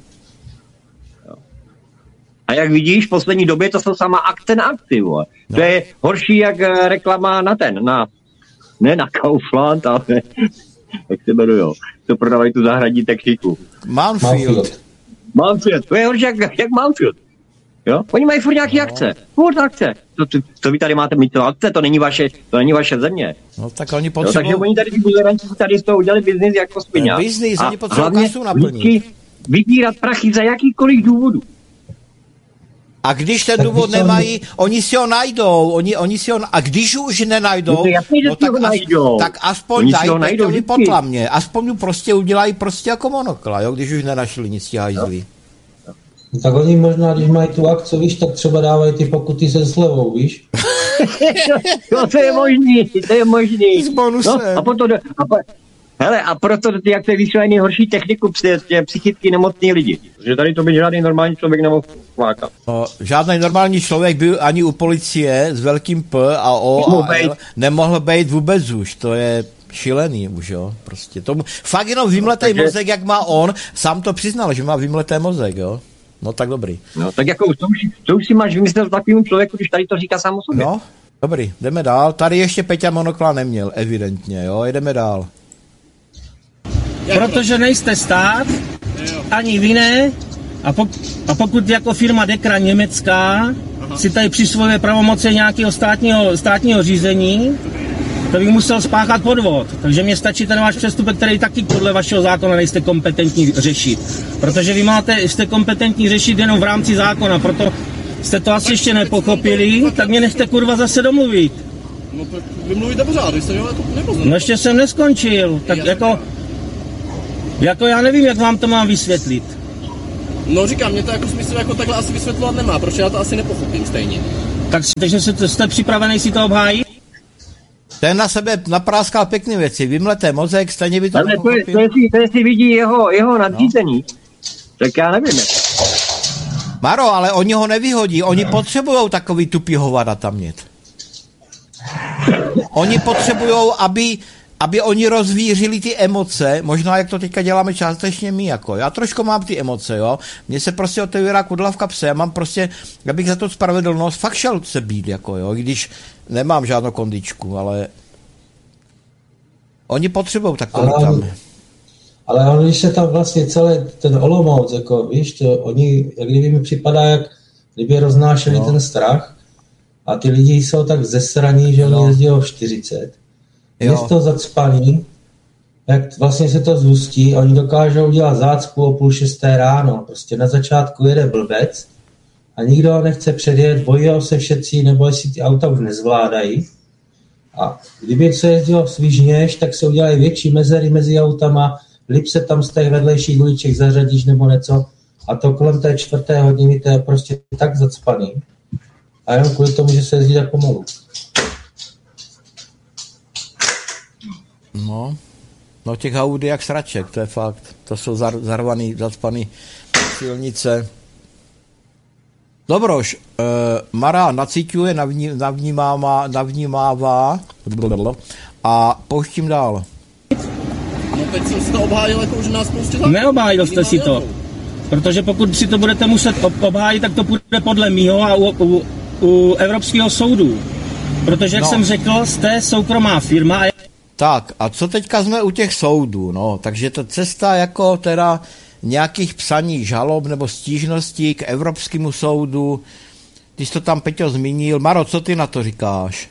Speaker 3: A jak vidíš, v poslední době to jsou sama akce na akci, vole. No. To je horší jak reklama na ten, na, ne na Kaufland, ale jak se jmenujou, to prodávají tu zahradní techniku.
Speaker 2: Manfield.
Speaker 3: Manfield, to je horší jak, jak Manfield. Jo? Oni mají furt nějaký no. akce, furt akce. To, to, to vy tady máte mít to akce, to není vaše, to není vaše země.
Speaker 2: No tak oni potřebují...
Speaker 3: Takže oni tady ty buzeranci tady z toho udělali biznis jako spiňák.
Speaker 2: Biznis, oni potřebují kasu naplnit.
Speaker 3: Vybírat prachy za jakýkoliv důvodu.
Speaker 2: A když ten důvod nemají, oni si ho najdou, oni, oni si ho, a když už nenajdou,
Speaker 3: no, jasný,
Speaker 2: no tak, as, tak aspoň dají to potla mě, aspoň mu prostě udělají prostě jako monokla, jo, když už nenašli nic ti hajzlí.
Speaker 1: No, tak oni možná, když mají tu akci, víš, tak třeba dávají ty pokuty se slevou, víš?
Speaker 3: No to je možný, to je možný.
Speaker 2: S bonusem.
Speaker 3: No, a potom, a po, hele, a proto ty, jak se vysílají nejhorší techniku psychicky nemocný lidi. Protože tady to by žádný normální člověk nemohl flákat.
Speaker 2: No, žádný normální člověk byl ani u policie s velkým P a O a L nemohl být vůbec už. To je šílený už, jo. Prostě tomu fakt jenom vymletej no, takže... mozek, jak má on. Sám to přiznal, že má vymletý mozek, jo. No tak dobrý.
Speaker 3: No tak jako, co už, co už si máš vymyslet takovým člověku, když tady to říká sám o sobě.
Speaker 2: No, dobrý, jdeme dál. Tady ještě Peťa monokla neměl, evidentně, jo. Jdeme dál.
Speaker 5: Protože nejste stát, ani vy ne, a, pok- a pokud jako firma Dekra německá Aha. si tady přisvojuje pravomoce nějakého státního, státního řízení, to bych musel spáchat podvod. Takže mně stačí ten váš přestupek, který taky podle vašeho zákona nejste kompetentní řešit. Protože vy máte, jste kompetentní řešit jenom v rámci zákona, proto jste to asi ještě nepochopili, tak mě nechte kurva zase domluvit.
Speaker 6: No vy mluvíte pořád, vy jste měl to nepoznal.
Speaker 5: No ještě jsem neskončil, tak jako... Jako já nevím, jak vám to mám vysvětlit.
Speaker 6: No říkám, mě to jako smysl jako takhle asi vysvětlovat nemá, protože já to asi nepochopím stejně.
Speaker 5: Tak, takže jste, jste připravený si to obhájit?
Speaker 2: Ten na sebe napráskal pěkný věci, vymlete mozek, stejně by to
Speaker 3: ale to, je, to, jestli, to jestli vidí jeho, jeho nadřízený, no. Tak já nevím.
Speaker 2: Maro, ale oni ho nevyhodí, oni potřebujou takový tupý hovada tam mít. Oni potřebujou, aby, aby oni rozvířili ty emoce, možná jak to teďka děláme částečně my, jako. Já trošku mám ty emoce, jo. Mně se prostě otevírá kudla v kapse, já mám prostě, já bych za to spravedlnost fakt šel se být, jako, jo, když nemám žádnou kondičku, ale oni potřebují takový
Speaker 1: ale,
Speaker 2: tam.
Speaker 1: Ale on, když se tam vlastně celý ten Olomouc, jako, víš, to, oni, jak kdyby mi připadá, jak kdyby roznášeli no. ten strach a ty lidi jsou tak zesraní, že oni no. jezdí o čtyřicet. Město zacpaný, jak vlastně se to zhustí, oni dokážou dělat zácpu o půl šesté ráno. Prostě na začátku jede blbec a nikdo ho nechce předjet, bojí se všetci, nebo jestli ty auta už nezvládají. A kdyby se jezdilo svižněž, tak se udělají větší mezery mezi autama, líp se tam z těch vedlejších uliček zařadíš nebo něco. A to kolem té čtvrté hodiny to je prostě tak zacpaný. A jenom kvůli tomu, že se jezdí tak pomalu.
Speaker 2: No, no těch Audi jak sraček, to je fakt. To jsou zar, zarvaný, zacpaný silnice. Dobroš, e, Mara nacíťuje, navní, navnímává, navnímává a pouštím dál.
Speaker 6: No teď jsem si to obhájil jako už na spoustě zákonů.
Speaker 5: Neobhájil jste si to, protože pokud si to budete muset obhájit, tak to půjde podle mýho a u, u, u Evropského soudu. Protože, jak no. jsem řekl, jste soukromá firma a
Speaker 2: tak, a co teďka jsme u těch soudů, no, takže ta cesta jako teda nějakých psaní žalob nebo stížností k Evropskému soudu, ty jsi to tam, Peťo, zmínil. Maro, co ty na to říkáš?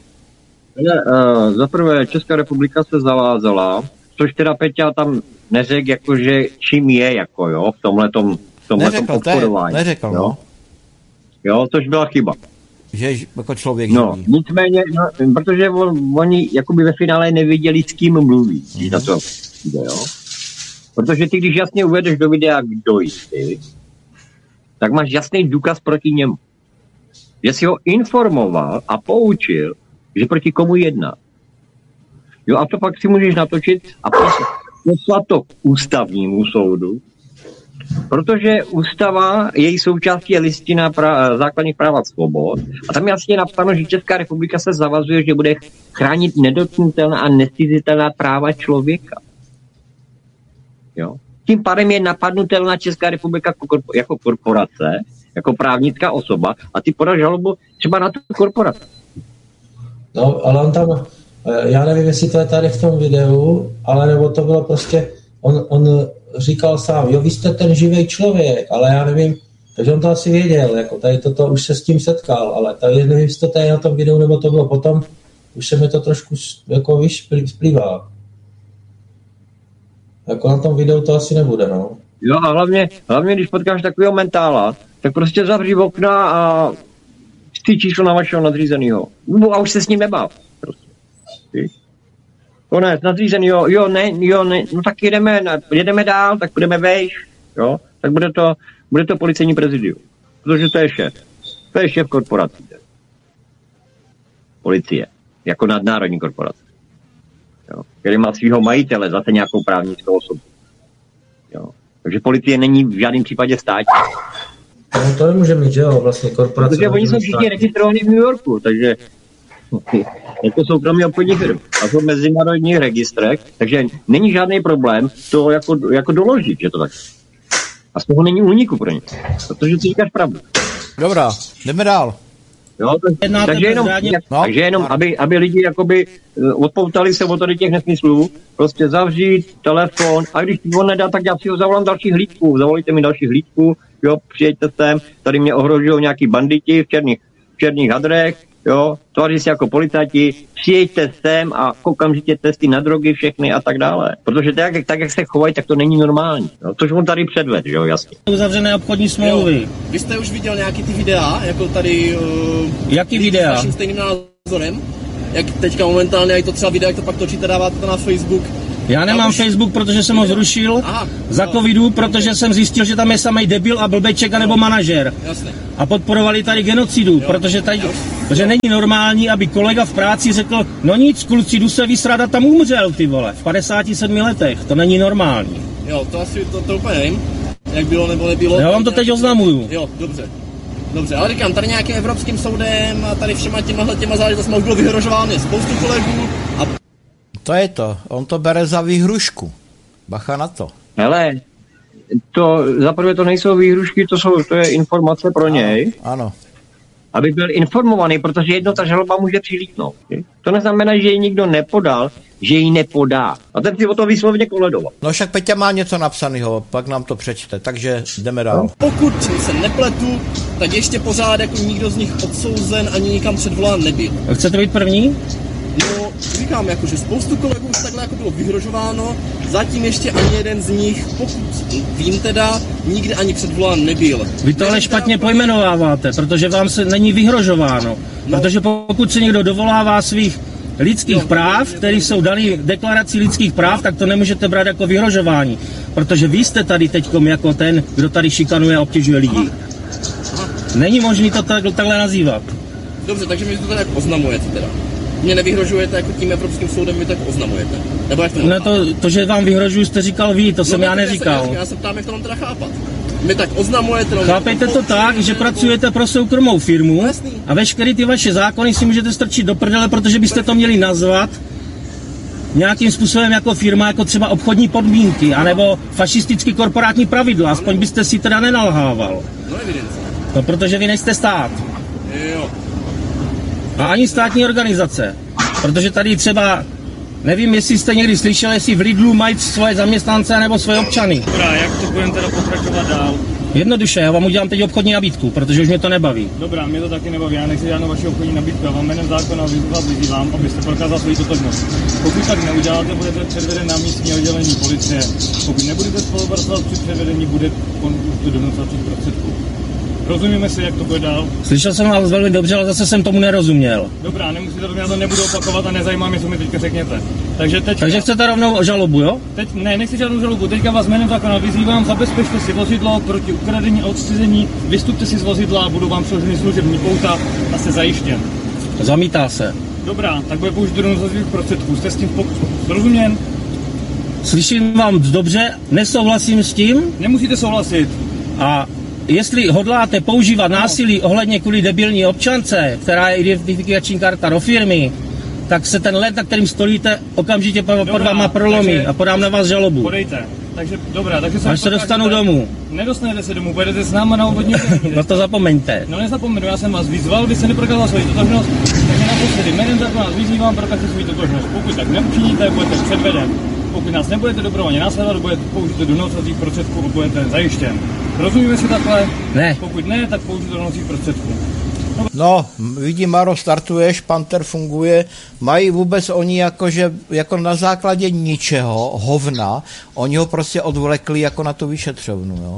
Speaker 3: Uh, za prvé, Česká republika se zavázala, což teda Peťa tam neřekl, jakože čím je, jako jo, v tomhletom, v tomhletom obchodování.
Speaker 2: Neřekl,
Speaker 3: jo?
Speaker 2: no.
Speaker 3: Jo, což byla chyba.
Speaker 2: Že jako člověk
Speaker 3: no,
Speaker 2: živí.
Speaker 3: Nicméně, no, protože on, oni jakoby ve finále nevěděli, s kým mluví. Mm-hmm. Na to jde, jo. Protože ty, když jasně uvedeš do videa, kdo jsi, tak máš jasný důkaz proti němu. Že jsi ho informoval a poučil, že proti komu jedná. Jo, a to pak si můžeš natočit a poslat to k ústavnímu soudu, protože ústava, její součástí je listina pra, základních práv a svobod. A tam jasně je napsáno, že Česká republika se zavazuje, že bude chránit nedotknutelná a nezcizitelná práva člověka. Jo? Tím pádem je napadnutelná Česká republika jako korporace, jako právnická osoba a ty podáš žalobu třeba na tu korporaci.
Speaker 1: No, ale on tam, já nevím, jestli to je tady v tom videu, ale nebo to bylo prostě, on, on říkal sám, jo, vy jste ten živý člověk, ale já nevím, takže on to asi věděl, jako tady toto už se s tím setkal, ale tady nevím, jestli to tady na tom videu, nebo to bylo potom, už se mi to trošku jako víš, splývá. Jako na tom videu to asi nebude, no.
Speaker 3: Jo a hlavně, hlavně když potkáš takového mentála, tak prostě zavří okna a ty číslo na vašeho nadřízenýho. A už se s ním nebáv. Prostě. Konec, nadřízený, jo, jo, ne, jo, ne, no tak jedeme, jedeme dál, tak budeme vejš, jo, tak bude to, bude to policejní prezidium. Protože to je šéf. To je šéf korporací. Policie. Jako nadnárodní korporace. Jo, který má svýho majitele, zase nějakou právnickou osobu. Jo. Takže policie není v žádném případě státní.
Speaker 1: No to nemůže mít, že jo, vlastně korporace.
Speaker 3: Protože oni jsou všichni registrovaní v New Yorku, takže jako soukromí obchodní firmy. A jsou v mezinárodních registrech, takže není žádný problém to jako, jako doložit, že to tak. A z toho není úniku pro ně. Protože ty říkáš pravdu.
Speaker 2: Dobrá, jdeme dál.
Speaker 3: Jo, tak, takže jenom, jak, no, takže jenom aby, aby lidi jakoby odpoutali se od tady těch nesmyslů, prostě zavřít telefon a když on nedá, tak já si ho zavolám další hlídku, zavolejte mi další hlídku, jo, přijeďte sem, tady mě ohrožují nějaký banditi v černých, v černých hadrech, jo, tváří se jako policajti, přijeďte sem a okamžitě testy na drogy všechny a tak dále. Protože tak, tak jak se chovají, tak to není normální. Jo, což on tady předved, jo, jasně.
Speaker 5: Uzavřené obchodní smlouvy.
Speaker 6: Vy jste už viděl nějaký ty videa, jako tady... Uh,
Speaker 5: Jaký videa?
Speaker 6: S vaším stejným názorem? Jak teďka momentálně, jak to třeba videa, jak to pak točíte, dáváte to na Facebook,
Speaker 5: Já nemám už... Facebook, protože jsem ho zrušil. Aha, za no. covidu, protože jsem zjistil, že tam je samej debil a blbeček nebo manažer. Jasně. A podporovali tady genocidu, jo. protože tady, protože není normální, aby kolega v práci řekl, no nic, kluci, jdu se vysrat a tam umřel, ty vole, v padesáti sedmi letech, to není normální.
Speaker 6: Jo, to asi, to, to úplně nevím, jak bylo nebo nebylo.
Speaker 5: Já vám to teď oznamuju.
Speaker 6: Jo, dobře. Dobře, ale říkám, tady nějakým evropským soudem a tady všema těma těma záležitostmi už bylo vyhrožováno spoustu kolegů a...
Speaker 2: To je to, on to bere za výhrušku. Bacha na to.
Speaker 3: Hele, to, zaprvé to nejsou výhrušky, to, jsou, to je informace pro něj.
Speaker 2: Ano, ano.
Speaker 3: Aby byl informovaný, protože jedno ta žaloba může přilítnout. To neznamená, že ji nikdo nepodal, že ji nepodá. A ten si o to výslovně koledoval.
Speaker 2: No však Peťa má něco napsaného, pak nám to přečte, takže jdeme dál.
Speaker 6: Pokud se nepletu, tak ještě pořád jako nikdo z nich odsouzen ani nikam předvolán nebyl.
Speaker 5: Chcete být první?
Speaker 6: No, říkám, jako, že spoustu kolegů už takhle jako bylo vyhrožováno, zatím ještě ani jeden z nich, pokud vím teda, nikdy ani předvolán nebyl.
Speaker 5: Vy to ale špatně pojmenováváte, protože vám se není vyhrožováno. No. Protože pokud se někdo dovolává svých lidských jo, práv, které jsou dané v deklaraci lidských práv, tak to nemůžete brát jako vyhrožování. Protože vy jste tady teďkom jako ten, kdo tady šikanuje a obtěžuje lidi. Aha. Aha. Není možné to tak, takhle nazývat.
Speaker 6: Dobře, takže mi to tak oznamujete teda. Mě nevyhrožujete jako tím Evropským soudem, vy tak oznamujete. Nebo jak to
Speaker 5: no to, to, že vám vyhrožuju, jste říkal vy, to no, jsem já neříkal.
Speaker 6: Já, já se ptám, jak to mám teda chápat. My tak oznamujete... No,
Speaker 5: chápejte to tak, že pracujete pro soukromou firmu a veškeré ty vaše zákony si můžete strčit do prdele, protože byste to měli nazvat nějakým způsobem jako firma, jako třeba obchodní podmínky, anebo fašistický korporátní pravidla, aspoň byste si teda nenalhával.
Speaker 6: No evidentně.
Speaker 5: No protože vy nejste stát.
Speaker 6: Jo.
Speaker 5: A ani státní organizace, protože tady třeba, nevím, jestli jste někdy slyšeli, jestli v Lidlu mají svoje zaměstnance nebo svoje občany.
Speaker 7: Dobrá, jak to budeme teda pokračovat dál?
Speaker 5: Jednoduše, já vám udělám teď obchodní nabídku, protože už mě to nebaví.
Speaker 7: Dobrá, mě to taky nebaví, já nechci žádnou vaši obchodní nabídku, já vám jménem zákona vás vyzývám, abyste prokázal svoji totožnost. Pokud tak neuděláte, budete předveden na místní oddělení policie. Pokud nebudete spolupracovat při předvedení, bude konflikt do donocovacích prostředků. Rozumíme si, jak to bude dál?
Speaker 5: Slyšel jsem vás velmi dobře, ale zase jsem tomu nerozuměl.
Speaker 7: Dobrá, nemusíte to, já to nebudu opakovat a nezajímá mě, co mi teďka řekněte. Takže teď.
Speaker 5: Takže chcete rovnou žalobu, jo?
Speaker 7: Teď ne, nechci žádnou žalobu, teďka vás jménem zákona vyzývám, zabezpečte si vozidlo proti ukradení a odcizení, vystupte si z vozidla, budou vám přiloženy služební pouta a jste zajištěn.
Speaker 5: Zamítá se.
Speaker 7: Dobrá, tak bude použít do donocovacích prostředků, jste s tím zrozuměn?
Speaker 5: Slyším vám dobře, nesouhlasím s tím?
Speaker 7: Nemusíte souhlasit.
Speaker 5: A jestli hodláte používat násilí ohledně kvůli debilní občance, která je identifikační karta do firmy, tak se ten led, na kterým stolíte, okamžitě pod váma prolomí a podám na vás žalobu.
Speaker 7: Podejte. Takže dobrá, takže se
Speaker 5: až se dostanu domů.
Speaker 7: Nedostanete se domů, pojedete s náma na obvodní.
Speaker 5: No to zapomeňte.
Speaker 7: No nezapomenu, já jsem vás vyzval, vy se neprokázal svoji totožnost, takže naposledy jménem zákona vás vyzývám, prokažte svoji totožnost. Pokud tak neučiníte, budete předveden. Pokud nás nebudete dobrovolně následovat, budete použít do donocovacích prostředků a budete zajištěn. Rozumíme si takhle?
Speaker 5: Ne.
Speaker 7: Pokud ne, tak použít do donocovacích prostředků.
Speaker 2: No, vidím, Maro, startuješ, Panther funguje, mají vůbec oni jakože, jako na základě ničeho, hovna, oni ho prostě odvlekli jako na tu vyšetřovnu, jo?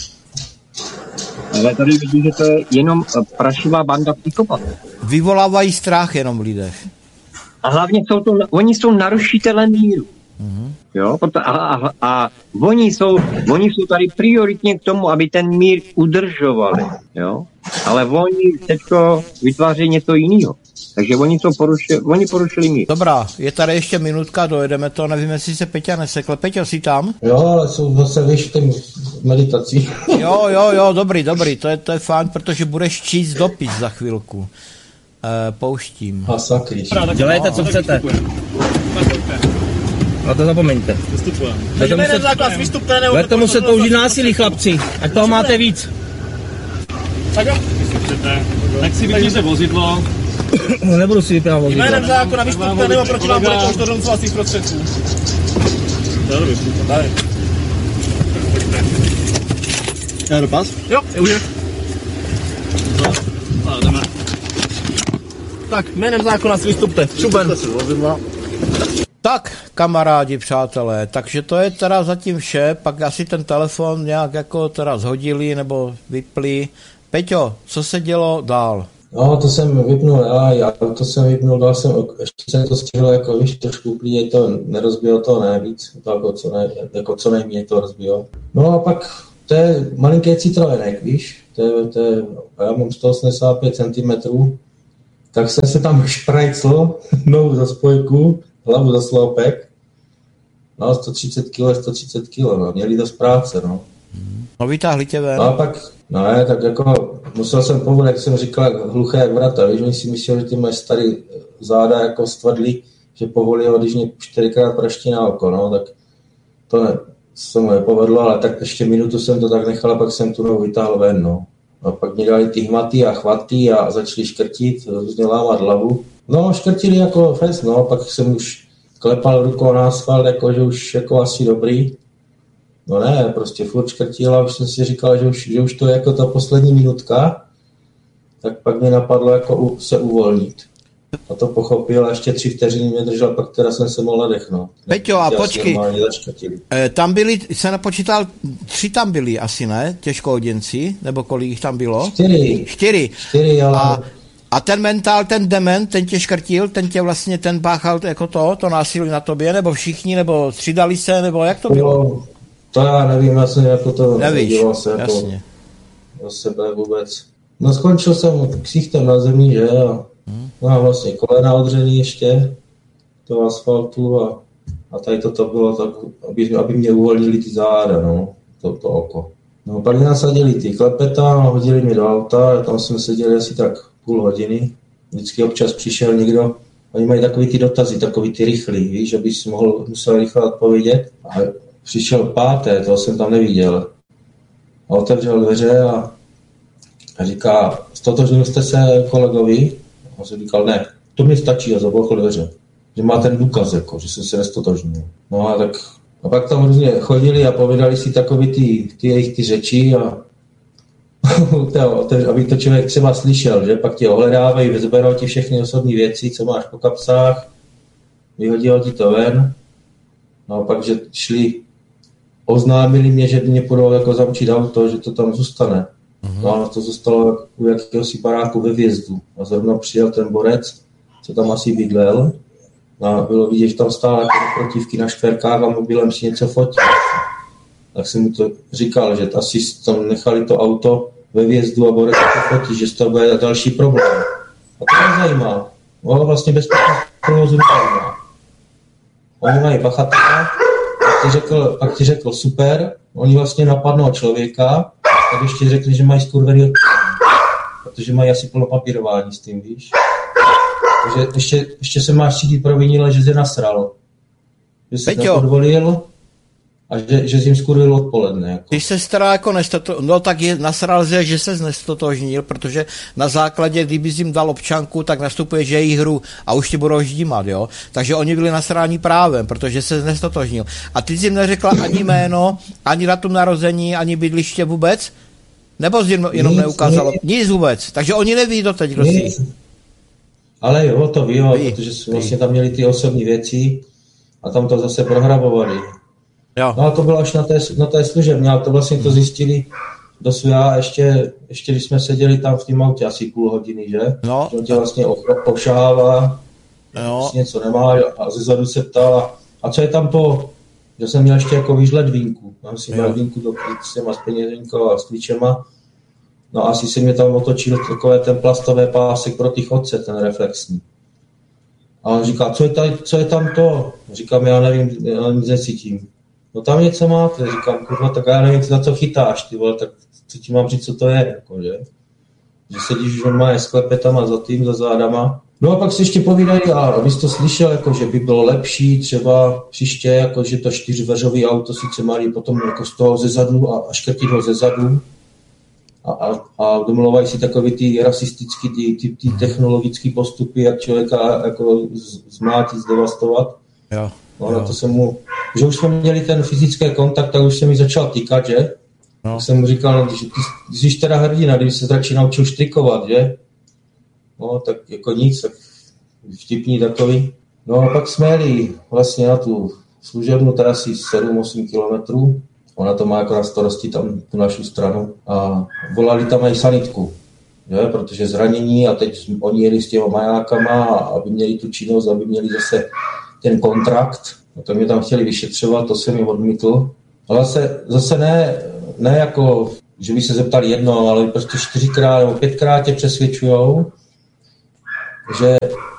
Speaker 3: Ale tady vidím, že to je jenom prašivá banda psychopatů.
Speaker 2: Vyvolávají strach jenom v lidech.
Speaker 3: A hlavně jsou to, oni jsou narušitelé míru. Mm-hmm. Jo, a, a, a oni, jsou, oni jsou tady prioritně k tomu, aby ten mír udržovali, jo, ale oni teďko vytváří něco jiného. Takže oni to porušili, oni porušili mír.
Speaker 2: Dobrá, je tady ještě minutka, dojedeme to, nevím, jestli se Peťa nesekle. Peťo, jsi tam?
Speaker 1: Jo, ale jsou zase víš tím meditací.
Speaker 2: Jo, jo, jo, dobrý, dobrý, to je, to je fajn, protože budeš číst dopis za chvilku. E, pouštím.
Speaker 1: A sakryš.
Speaker 5: Dělejte, co chcete. A to zapomeňte.
Speaker 6: Takže jménem základ vystupte, nebo...
Speaker 5: Budete muset použít násilí, chlapci, ať toho máte víc.
Speaker 6: Tak jo.
Speaker 7: Tak si vypněte vozidlo.
Speaker 5: No, nebudu si vypínat vozidlo.
Speaker 6: Jménem zákona vystupte, nebo proti vám bude použít do donocovacích prostředků. Tady.
Speaker 4: Já dopas?
Speaker 6: Jo, je už je.
Speaker 4: No, jdeme.
Speaker 6: Tak, jménem zákona si vystupte. Šuben.
Speaker 2: Tak, kamarádi, přátelé, takže to je teda zatím vše, pak asi ten telefon nějak jako teda zhodili nebo vypli. Peťo, co se dělo dál?
Speaker 1: No, to jsem vypnul, já, já to jsem vypnul, dal jsem, ještě jsem to stihl, jako víš, trošku úplně to nerozbilo to, ne, víc, to jako co, ne, jako co nejméně to rozbilo. No a pak, to je malinký Citroenek, víš, to je, to je, já mám sto osmdesát pět centimetrů, tak jsem se tam šprajcl, nohu za spojku, hlavu za sloupek, no sto třicet kilo, sto třicet kilo, no, měli dost práce, no.
Speaker 2: No vytáhli tě ven.
Speaker 1: No a pak, no ne, tak jako musel jsem povolit, jak jsem říkal, jak hluché jak vrata, víš, oni si mysleli, že ty moje starý záda jako stvrdlí, že povolí ho, když mě čtyřikrát praští na oko, no, tak to ne, se mu nepovedlo, ale tak ještě minutu jsem to tak nechal a pak jsem tu nohu vytáhl ven, no. A pak mě dali ty hmaty a chvaty a začali škrtit, různě lámat hlavu. No, škrtili jako fest, no, pak jsem už klepal rukou na asfalt, jako, že už jako asi dobrý. No ne, prostě furt škrtil a už jsem si říkal, že už, že už to je jako ta poslední minutka, tak pak mě napadlo jako u, se uvolnit. A to pochopil a ještě tři vteřiny mě držel, pak teda jsem se mohl nadechnout.
Speaker 2: Peťo, a počkej, tam byli, jsem napočítal, tři tam byli asi, ne? Těžkohoděnci, nebo kolik jich tam bylo?
Speaker 1: Čtyři.
Speaker 2: Čtyři.
Speaker 1: Čtyři, ale...
Speaker 2: A, a ten mentál, ten dement, ten tě škrtil, ten tě vlastně, ten páchal jako to, to násilí na tobě, nebo všichni, nebo střídali se, nebo jak to bylo?
Speaker 1: No, to já nevím, já jsem jako to
Speaker 2: nevíš,
Speaker 1: se
Speaker 2: jasně.
Speaker 1: Jako, sebe vůbec. No skončil jsem ksichtem na zemi, že a hmm. no, vlastně kolena odřený ještě do asfaltu a, a tady toto bylo tak, aby, aby mě uvolnili ty záda, no, to, to oko. No pak mě nasadili ty klepeta, hodili mě do auta, tam jsme seděli asi tak půl hodiny. Vždycky občas přišel někdo, oni mají takový ty dotazy, takový ty rychlý, víš, že bys mohl, musel rychle odpovědět. A přišel páté, toho jsem tam neviděl. A otevřel dveře a, a říká, stotožnil jste se kolegovi? A on jsem říkal, ne, to mi stačí a zabloukl dveře. Že má ten důkaz, jako, že jsem se nestotožnil. No a tak a pak tam různě chodili a povídali si takový ty, ty jejich ty řeči a aby to člověk třeba slyšel, že pak tě ohledávají, vyzberou ti všechny osobní věci, co máš po kapsách, vyhodí ti to ven. No a pak, že šli, oznámili mě, že mě budou jako zamčit auto, že to tam zůstane. Mm-hmm. No a to zůstalo u jakéhosi baráku ve Vjezdu. A zrovna přijel ten borec, co tam asi bydlel. A bylo vidět, že tam stál jako protivky na šperkách a mobilem si něco fotil. Tak jsem mu to říkal, že asi tam nechali to auto ve Vjezdu a borec to fotí, že to bude další problém. A to mě zajímá. No vlastně bezpečnost provozu nezajímá. Oni mají pachatele, pak ti řekl, pak ti řekl super, oni vlastně napadnou člověka, tak ještě řekli, že mají skurvený odpovědný, protože mají asi plno papírování s tím, víš. Takže ještě, ještě se máš cítit provinile, že se nasral. Že se to podvolil a že, že jim skurvil odpoledne. Jako.
Speaker 2: Ty se stará jako nestotožnil, no tak je nasral se, že se nestotožnil, protože na základě, kdyby jim dal občanku, tak nastupuje, že jejich hru a už ti budou ždímat, jo. Takže oni byli nasrání právem, protože se nestotožnil. A ty jsi jim neřekla ani jméno, ani datum narození, ani bydliště vůbec? Nebo jsi jim jenom nic, neukázalo? Nic. nic vůbec. Takže oni neví doteď, kdo jsi. Ale
Speaker 1: jo, to ví, jo, ví, protože vlastně tam měli ty osobní věci a tam to zase prohrabovali. Jo. No a to bylo až na té, na té služebně, ale to vlastně to zjistili dosud já, ještě, ještě když jsme seděli tam v tom autě asi půl hodiny, že? No. Že on tě vlastně ošahává, no. Něco nemá a zezadu se ptal a, a co je tam to, že jsem měl ještě jako výžlet vínku, mám si měl vínku do s peněženkou a s klíčema. No asi se mě tam otočil takové ten plastové pásek pro ty chodce, ten reflexní. A on říká, co je, tady, co je tam to? Říkám, já nevím, já nic necítím. No tam něco máte, říkám, kurva, tak já nevím, na co chytáš, ty vole, tak co ti mám říct, co to je, jako, že? Že sedíš už normálně s klepetama za tím, za zádama. No a pak si ještě povídají, a abys to slyšel, jako, že by bylo lepší třeba příště, jako, že to čtyřveřový auto sice malý, potom jako z toho zezadu a, a škrtit ho zezadu. A, a, a domluvají si takový ty rasistický, ty, ty, ty technologické postupy, jak člověka jako zmátit, zdevastovat.
Speaker 2: Jo.
Speaker 1: No, na to jsem mu, že už jsme měli ten fyzický kontakt, tak už jsem mi začal týkat, že? No. Tak jsem mu říkal, že ty, ty jsi teda hrdina, kdyby se radši naučil štrikovat, že? No, tak jako nic, tak vtipný takový. No a pak jsme jeli vlastně na tu služebnu, teda asi sedm osm kilometrů. Ona to má jako na starosti tam tu našu stranu a volali tam i sanitku, jo, protože zranění a teď oni jeli s těma majákama, aby měli tu činnost, aby měli zase ten kontrakt. A to mě tam chtěli vyšetřovat, to jsem jim odmítl. Ale zase, zase ne, ne jako, že by se zeptali jedno, ale prostě čtyřikrát nebo pětkrát tě přesvědčujou, že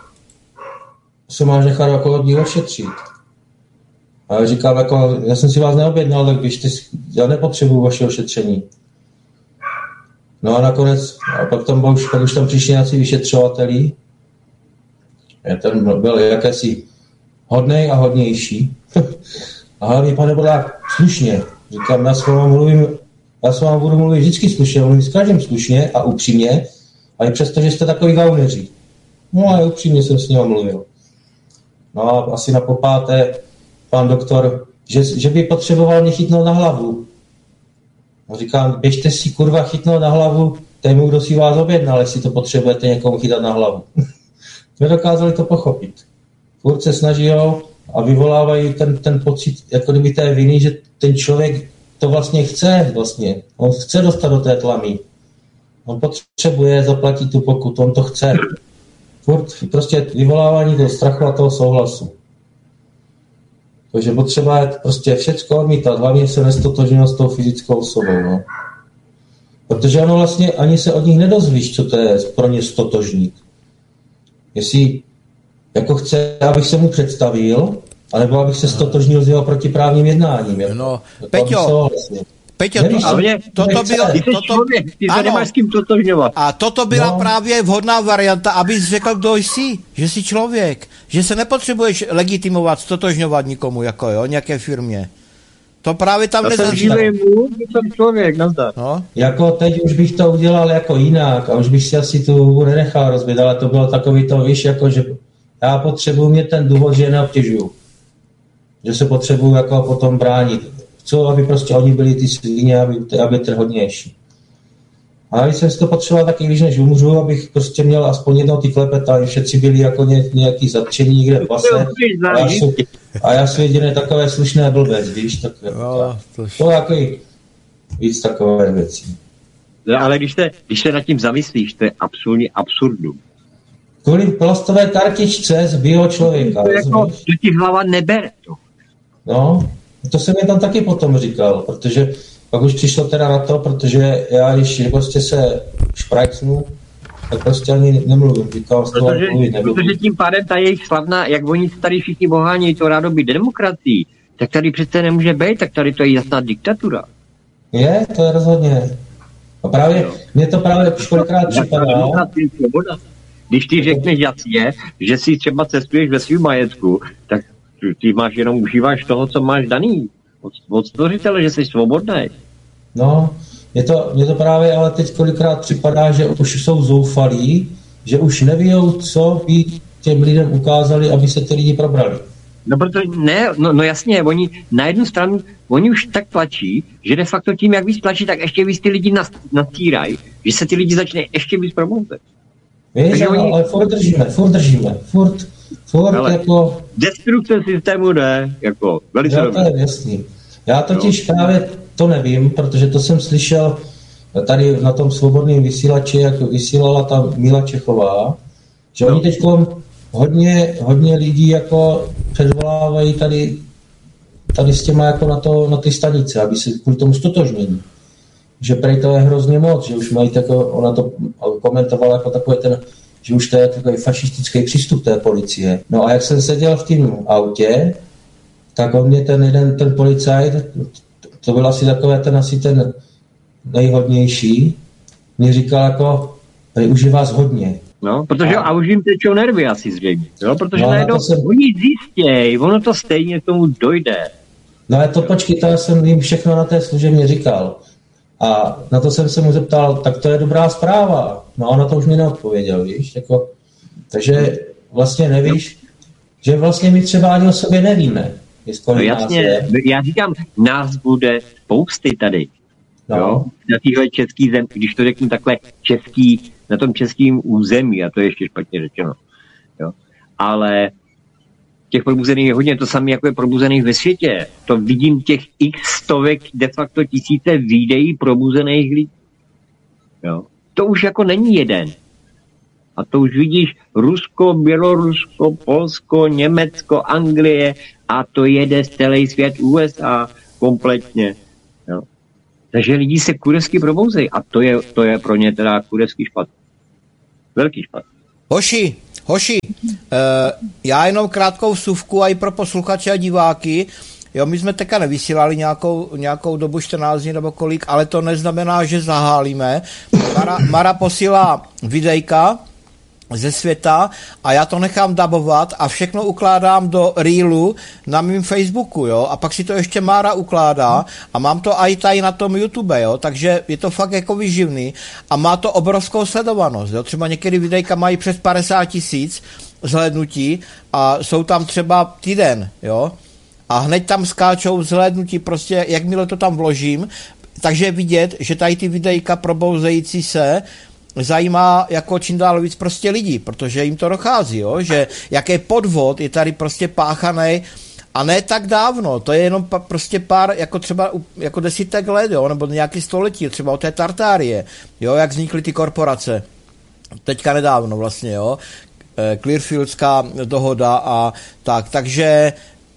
Speaker 1: se máš nechat jako od ní ošetřit. A já říkám, jako, já jsem si vás neobjednal, tak běžte, já nepotřebuju vaše ošetření. No a nakonec, a pak tam, už, pak už tam přišli nějací vyšetřovatelí. Já ten byl jakési hodnej a hodnější. A hlavně, pane Bodák, slušně. Říkám, já s vámi mluvím, já s vámi budu mluvit vždycky slušně, mluvím s každým slušně a upřímně, a i přesto, že jste takový gauneři. No a upřímně jsem s ním mluvil. No a asi na popáté pan doktor, že, že by potřeboval mě chytnout na hlavu. No říkám, běžte si kurva chytnout na hlavu tému, kdo si vás objednal, jestli to potřebujete někomu chytat na hlavu. Nedokázali to pochopit. Furt se snaží a vyvolávají ten, ten pocit, jako kdyby té viny, že ten člověk to vlastně chce vlastně. On chce dostat do té tlamy. On potřebuje zaplatit tu pokutu, on to chce. Furt prostě vyvolávání toho strachu a toho souhlasu. Takže potřeba je prostě všecko odmítat, hlavně se nestotožňovat s tou fyzickou osobou. No. Protože ono vlastně ani se od nich nedozvíš, co to je pro ně stotožník. Jestli jako chce, abych se mu představil, anebo abych se stotožnil s jeho protiprávním jednáním. Jako,
Speaker 2: no,
Speaker 1: jako
Speaker 2: Peťo, Peťo,
Speaker 1: Nevíš,
Speaker 2: to,
Speaker 3: mě,
Speaker 2: toto bylo...
Speaker 3: Ty jsi
Speaker 2: toto,
Speaker 3: člověk, ty
Speaker 2: ano,
Speaker 3: nemáš s kým totožňovat.
Speaker 2: A toto byla
Speaker 1: no.
Speaker 2: právě vhodná varianta, abys řekl, kdo jsi, že jsi člověk, že se nepotřebuješ legitimovat, stotožňovat nikomu, jako jo, nějaké firmě. To právě tam nezaznělo.
Speaker 3: Jsem člověk, nazdar.
Speaker 2: No.
Speaker 1: Jako teď už bych to udělal jako jinak a už bych si asi tu hubu nenechal rozbít, ale to bylo takový to, víš, jako že já potřebuji mít ten důvod, že je neobtěžuju. Že se potřebuju jako potom bránit. Chci, aby prostě oni byli ty svině, aby, aby to hodnější. A když jsem si to potřeboval taky, když než umřu, abych prostě měl aspoň jednou ty klepeta, všetci byli jako ně, nějaký zatčení někde v base. A já, jsou, a já jsem jediný takové slušné blbec, víš, tak,
Speaker 2: no, to,
Speaker 1: to je takový víc takové věci.
Speaker 3: No, ale když se, když se nad tím zamyslíš, to je absolutně absurdum.
Speaker 1: Kvůli plastové kartičce z bio člověka.
Speaker 3: To, jako, to ti hlava nebere. To.
Speaker 1: No, to jsem mi tam taky potom říkal, protože pak už přišlo teda na to, protože já, když prostě se šprajcnu, tak prostě ani nemluvím. Říkal,
Speaker 3: protože, protože tím pádem ta jejich slavná, jak oni tady všichni bohánějí to rádoby demokracií, tak tady přece nemůže být, tak tady to je jasná diktatura.
Speaker 1: Je, to je rozhodně. A právě, mně to právě kolikrát připadá.
Speaker 3: Když ty řekneš jasně, že si třeba cestuješ ve svým majetku, tak ty máš jenom užíváš toho, co máš daný. Od, od stvořitele, že jsi svobodný.
Speaker 1: No, je to, mě to právě ale teď kolikrát připadá, že už jsou zoufalí, že už nevíjou, co by těm lidem ukázali, aby se ty lidi probrali.
Speaker 3: No protože ne, no, no jasně, oni na jednu stranu, oni už tak tlačí, že de facto tím, jak víc tlačí, tak ještě víc ty lidi nastírají, že se ty lidi začne ještě víc promouzet.
Speaker 1: Víš, ale, oni... ale furt držíme, furt držíme, furt, furt ale jako...
Speaker 3: Destrukce systému jde, jako velice
Speaker 1: já,
Speaker 3: dobře.
Speaker 1: To je jasný. Já totiž no. právě to nevím, protože to jsem slyšel tady na tom svobodném vysílači, jak vysílala ta Míla Čechová, že no. oni teď hodně, hodně lidí jako předvolávají tady, tady s těma jako na, to, na ty stanice, aby se kvůli tomu stotožnění. Že prej to je hrozně moc, že už mají tako, ona to komentovala jako takový ten, že už to je takový fašistický přístup té policie. No a jak jsem seděl v tím autě, tak on mě ten jeden, ten policajt, to byl asi takové ten, asi ten nejhodnější, mě říkal jako, už je vás hodně.
Speaker 3: No, protože a, a už jim tečou nervy asi zřejmě, jo, protože
Speaker 1: no,
Speaker 3: najednou
Speaker 1: jsem...
Speaker 3: oni zjistějí, ono to stejně k tomu dojde.
Speaker 1: No a to počkej, to jsem jim všechno na té služebně říkal. A na to jsem se mu zeptal, tak to je dobrá zpráva. No a na to už mi neodpověděl, víš, jako, takže vlastně nevíš, že vlastně my třeba ani o sobě nevíme.
Speaker 3: No jasně, já říkám, nás bude spousty tady, no. Jo, na téhle český zem, když to řeknu takhle český, na tom českým území, a to je ještě špatně řečeno, jo, ale těch probuzených je hodně, to samé jako je probuzených ve světě. To vidím těch x stovek, de facto tisíce videí probuzených lidí. Jo. to už jako není jeden. A to už vidíš Rusko, Bělorusko, Polsko, Německo, Anglie a to jede celý svět U S A kompletně. Jo. Takže lidi se kurevsky probouzejí a to je, to je pro ně teda kurevský špat. Velký špat.
Speaker 2: Hoši, hoši, uh, já jenom krátkou vsuvku a i pro posluchače a diváky. Jo, my jsme teďka nevysílali nějakou, nějakou dobu čtrnáct dní nebo kolik, ale to neznamená, že zahálíme. Mara, Mara posílá videjka ze světa a já to nechám dabovat a všechno ukládám do reelu na mým Facebooku, jo, a pak si to ještě Mára ukládá a mám to i tady na tom YouTube, jo, takže je to fakt jako vyživný a má to obrovskou sledovanost, jo, třeba některé videjka mají přes padesát tisíc zhlédnutí a jsou tam třeba týden, jo, a hned tam skáčou zhlédnutí, prostě jakmile to tam vložím, takže je vidět, že tady ty videjka probouzející se zajímá jako čím dál víc prostě lidí, protože jim to dochází, jo? Že jaký podvod je tady prostě páchaný a ne tak dávno, to je jenom pa, prostě pár, jako třeba jako desítek let, jo? Nebo nějaký století, třeba o té Tartárie, jo? Jak vznikly ty korporace, teďka nedávno vlastně, jo? Clearfieldská dohoda a tak, takže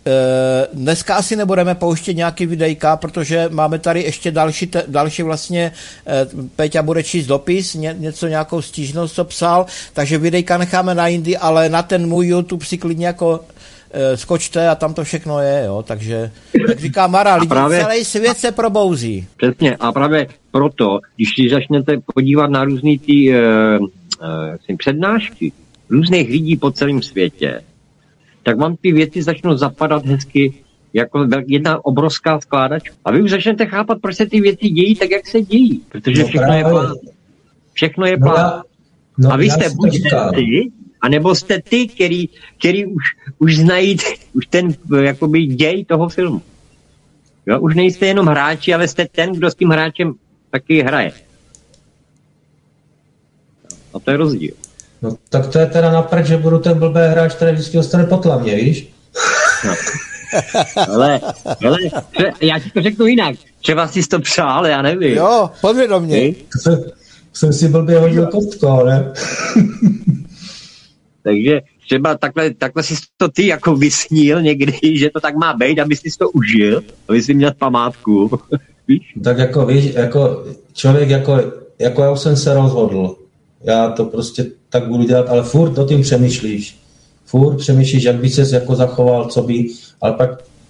Speaker 2: dneska asi nebudeme pouštět nějaký videjka, protože máme tady ještě další, te, další vlastně, Peťa bude číst dopis, ně, něco, nějakou stížnost, co psal, takže videjka necháme na jindy, ale na ten můj YouTube si klidně jako e, skočte a tam to všechno je, jo, takže, jak říká Mara, lidi, právě, celý svět se probouzí.
Speaker 3: Přesně, a právě proto, když si začnete podívat na různý ty e, e, přednášky různých lidí po celém světě, tak vám ty věci začnou zapadat hezky jako jedna obrovská skládačka. A vy už začnete chápat, proč se ty věci dějí tak, jak se dějí. Protože no všechno, je plán. všechno je plán. No, no, a vy jste buď ty, anebo jste ty, který, který už, už znají už ten jakoby děj toho filmu. Jo? Už nejste jenom hráči, ale jste ten, kdo s tím hráčem taky hraje. A to je rozdíl.
Speaker 1: No tak to je teda naprd, že budu ten blbý hráč, který vždycky dostane potlavně, víš?
Speaker 3: No. ale, ale já ti to řeknu jinak. Třeba jsi to přál, já nevím.
Speaker 2: Jo, podvědomě.
Speaker 1: Jsem, jsem si blbě hodil kostko, ne?
Speaker 3: Takže třeba takhle, takhle jsi to ty jako vysnil někdy, že to tak má být, aby jsi to užil, aby jsi měl památku. Víš?
Speaker 1: Tak jako víš, jako člověk jako, jako já jsem se rozhodl. Já to prostě tak budu dělat, ale furt o tím přemýšlíš. Furt přemýšlíš, jak by ses jako zachoval, co by, ale pak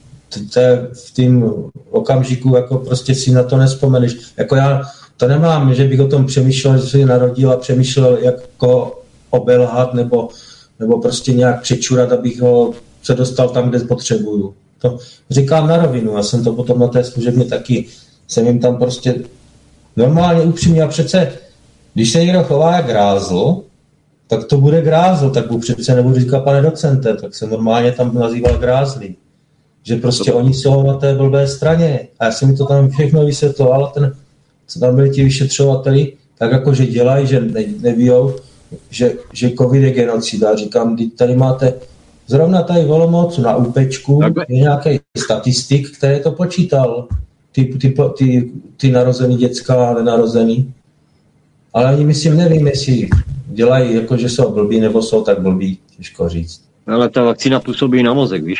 Speaker 1: t- v tím okamžiku jako prostě si na to nespomeneš. Jako já to nemám, že bych o tom přemýšlel, že se narodil a přemýšlel, jak ho obelhat nebo, nebo prostě nějak přečurat, abych ho se dostal tam, kde potřebuju. To říkám na rovinu, já jsem to potom na té služebně taky, jsem jim tam prostě normálně upřímně a přece když se někdo chová jak grázl, tak to bude grázl, tak mu přece nebudu říkat pane docente, tak se normálně tam nazýval grázlí. Že prostě oni jsou na té blbé straně. A já jsem mi to tam všechno vysvětloval, ten, co tam byli ti vyšetřovateli, tak jako, že dělají, že ne, nevíjou, že, že covid je genocida. Říkám, tady máte, zrovna tady v Olomoucu na úpečku je nějaký statistik, který to počítal. Ty, ty, ty, ty narozený děcka a nenarozený. Ale ani myslím, nevím, jestli dělají, jako že jsou blbí, nebo jsou tak blbí, těžko říct.
Speaker 3: Ale ta vakcína působí na mozek, víš?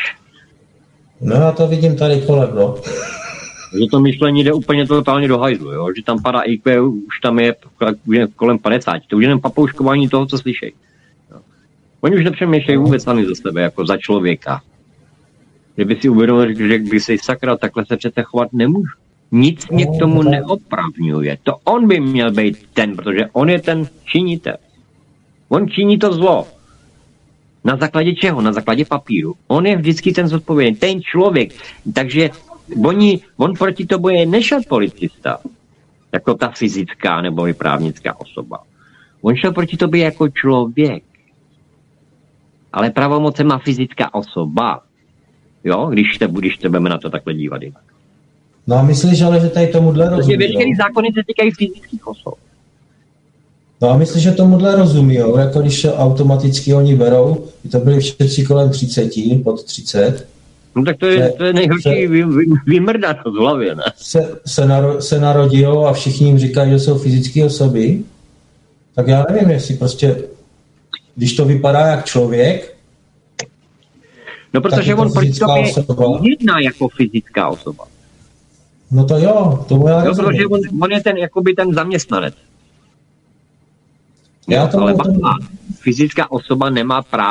Speaker 1: No já to vidím tady kolem, no.
Speaker 3: Že to myšlení jde úplně totálně do hajzlu, jo? Že tam padá í kvé, už tam je kolem padesát. To už je jen papouškování toho, co slyšej. No. Oni už nepřemýšlejí vůbec sami za sebe, jako za člověka. Kdyby si uvědomil, že by si sakra, takhle se přece chovat nemůžu. Nic mě k tomu neopravňuje. To on by měl být ten, protože on je ten činitel. On činí to zlo. Na základě čeho? Na základě papíru. On je vždycky ten zodpovědný, ten člověk. Takže oni, on proti tobě je nešel policista, jako ta fyzická nebo i právnická osoba. On šel proti tobě jako člověk. Ale pravomoce má fyzická osoba. Jo, když te budeš tebeme na to takhle dívat jinak.
Speaker 1: No a myslíš ale, že tady tomuhle rozumí,
Speaker 3: protože veškerý zákony se týkají fyzických osob.
Speaker 1: No a myslíš, že tomuhle rozumí, jo? Jako když se automaticky oni berou, to byli všetci kolem třiceti, pod třicet.
Speaker 3: No tak to je, se, to je nejhorší vy, vy, vymrdat v hlavě, ne?
Speaker 1: Se, se, naro, se narodijou a všichni jim říkají, že jsou fyzické osoby tak já nevím, jestli prostě, když to vypadá jak člověk,
Speaker 3: no protože on proti tobě jedná jako fyzická osoba.
Speaker 1: No to jo, tomu já
Speaker 3: no,
Speaker 1: rozumím.
Speaker 3: protože on, on je ten, jakoby ten zaměstnanec.
Speaker 1: Já
Speaker 3: no,
Speaker 1: tomu,
Speaker 3: ale
Speaker 1: tomu...
Speaker 3: fyzická osoba nemá právo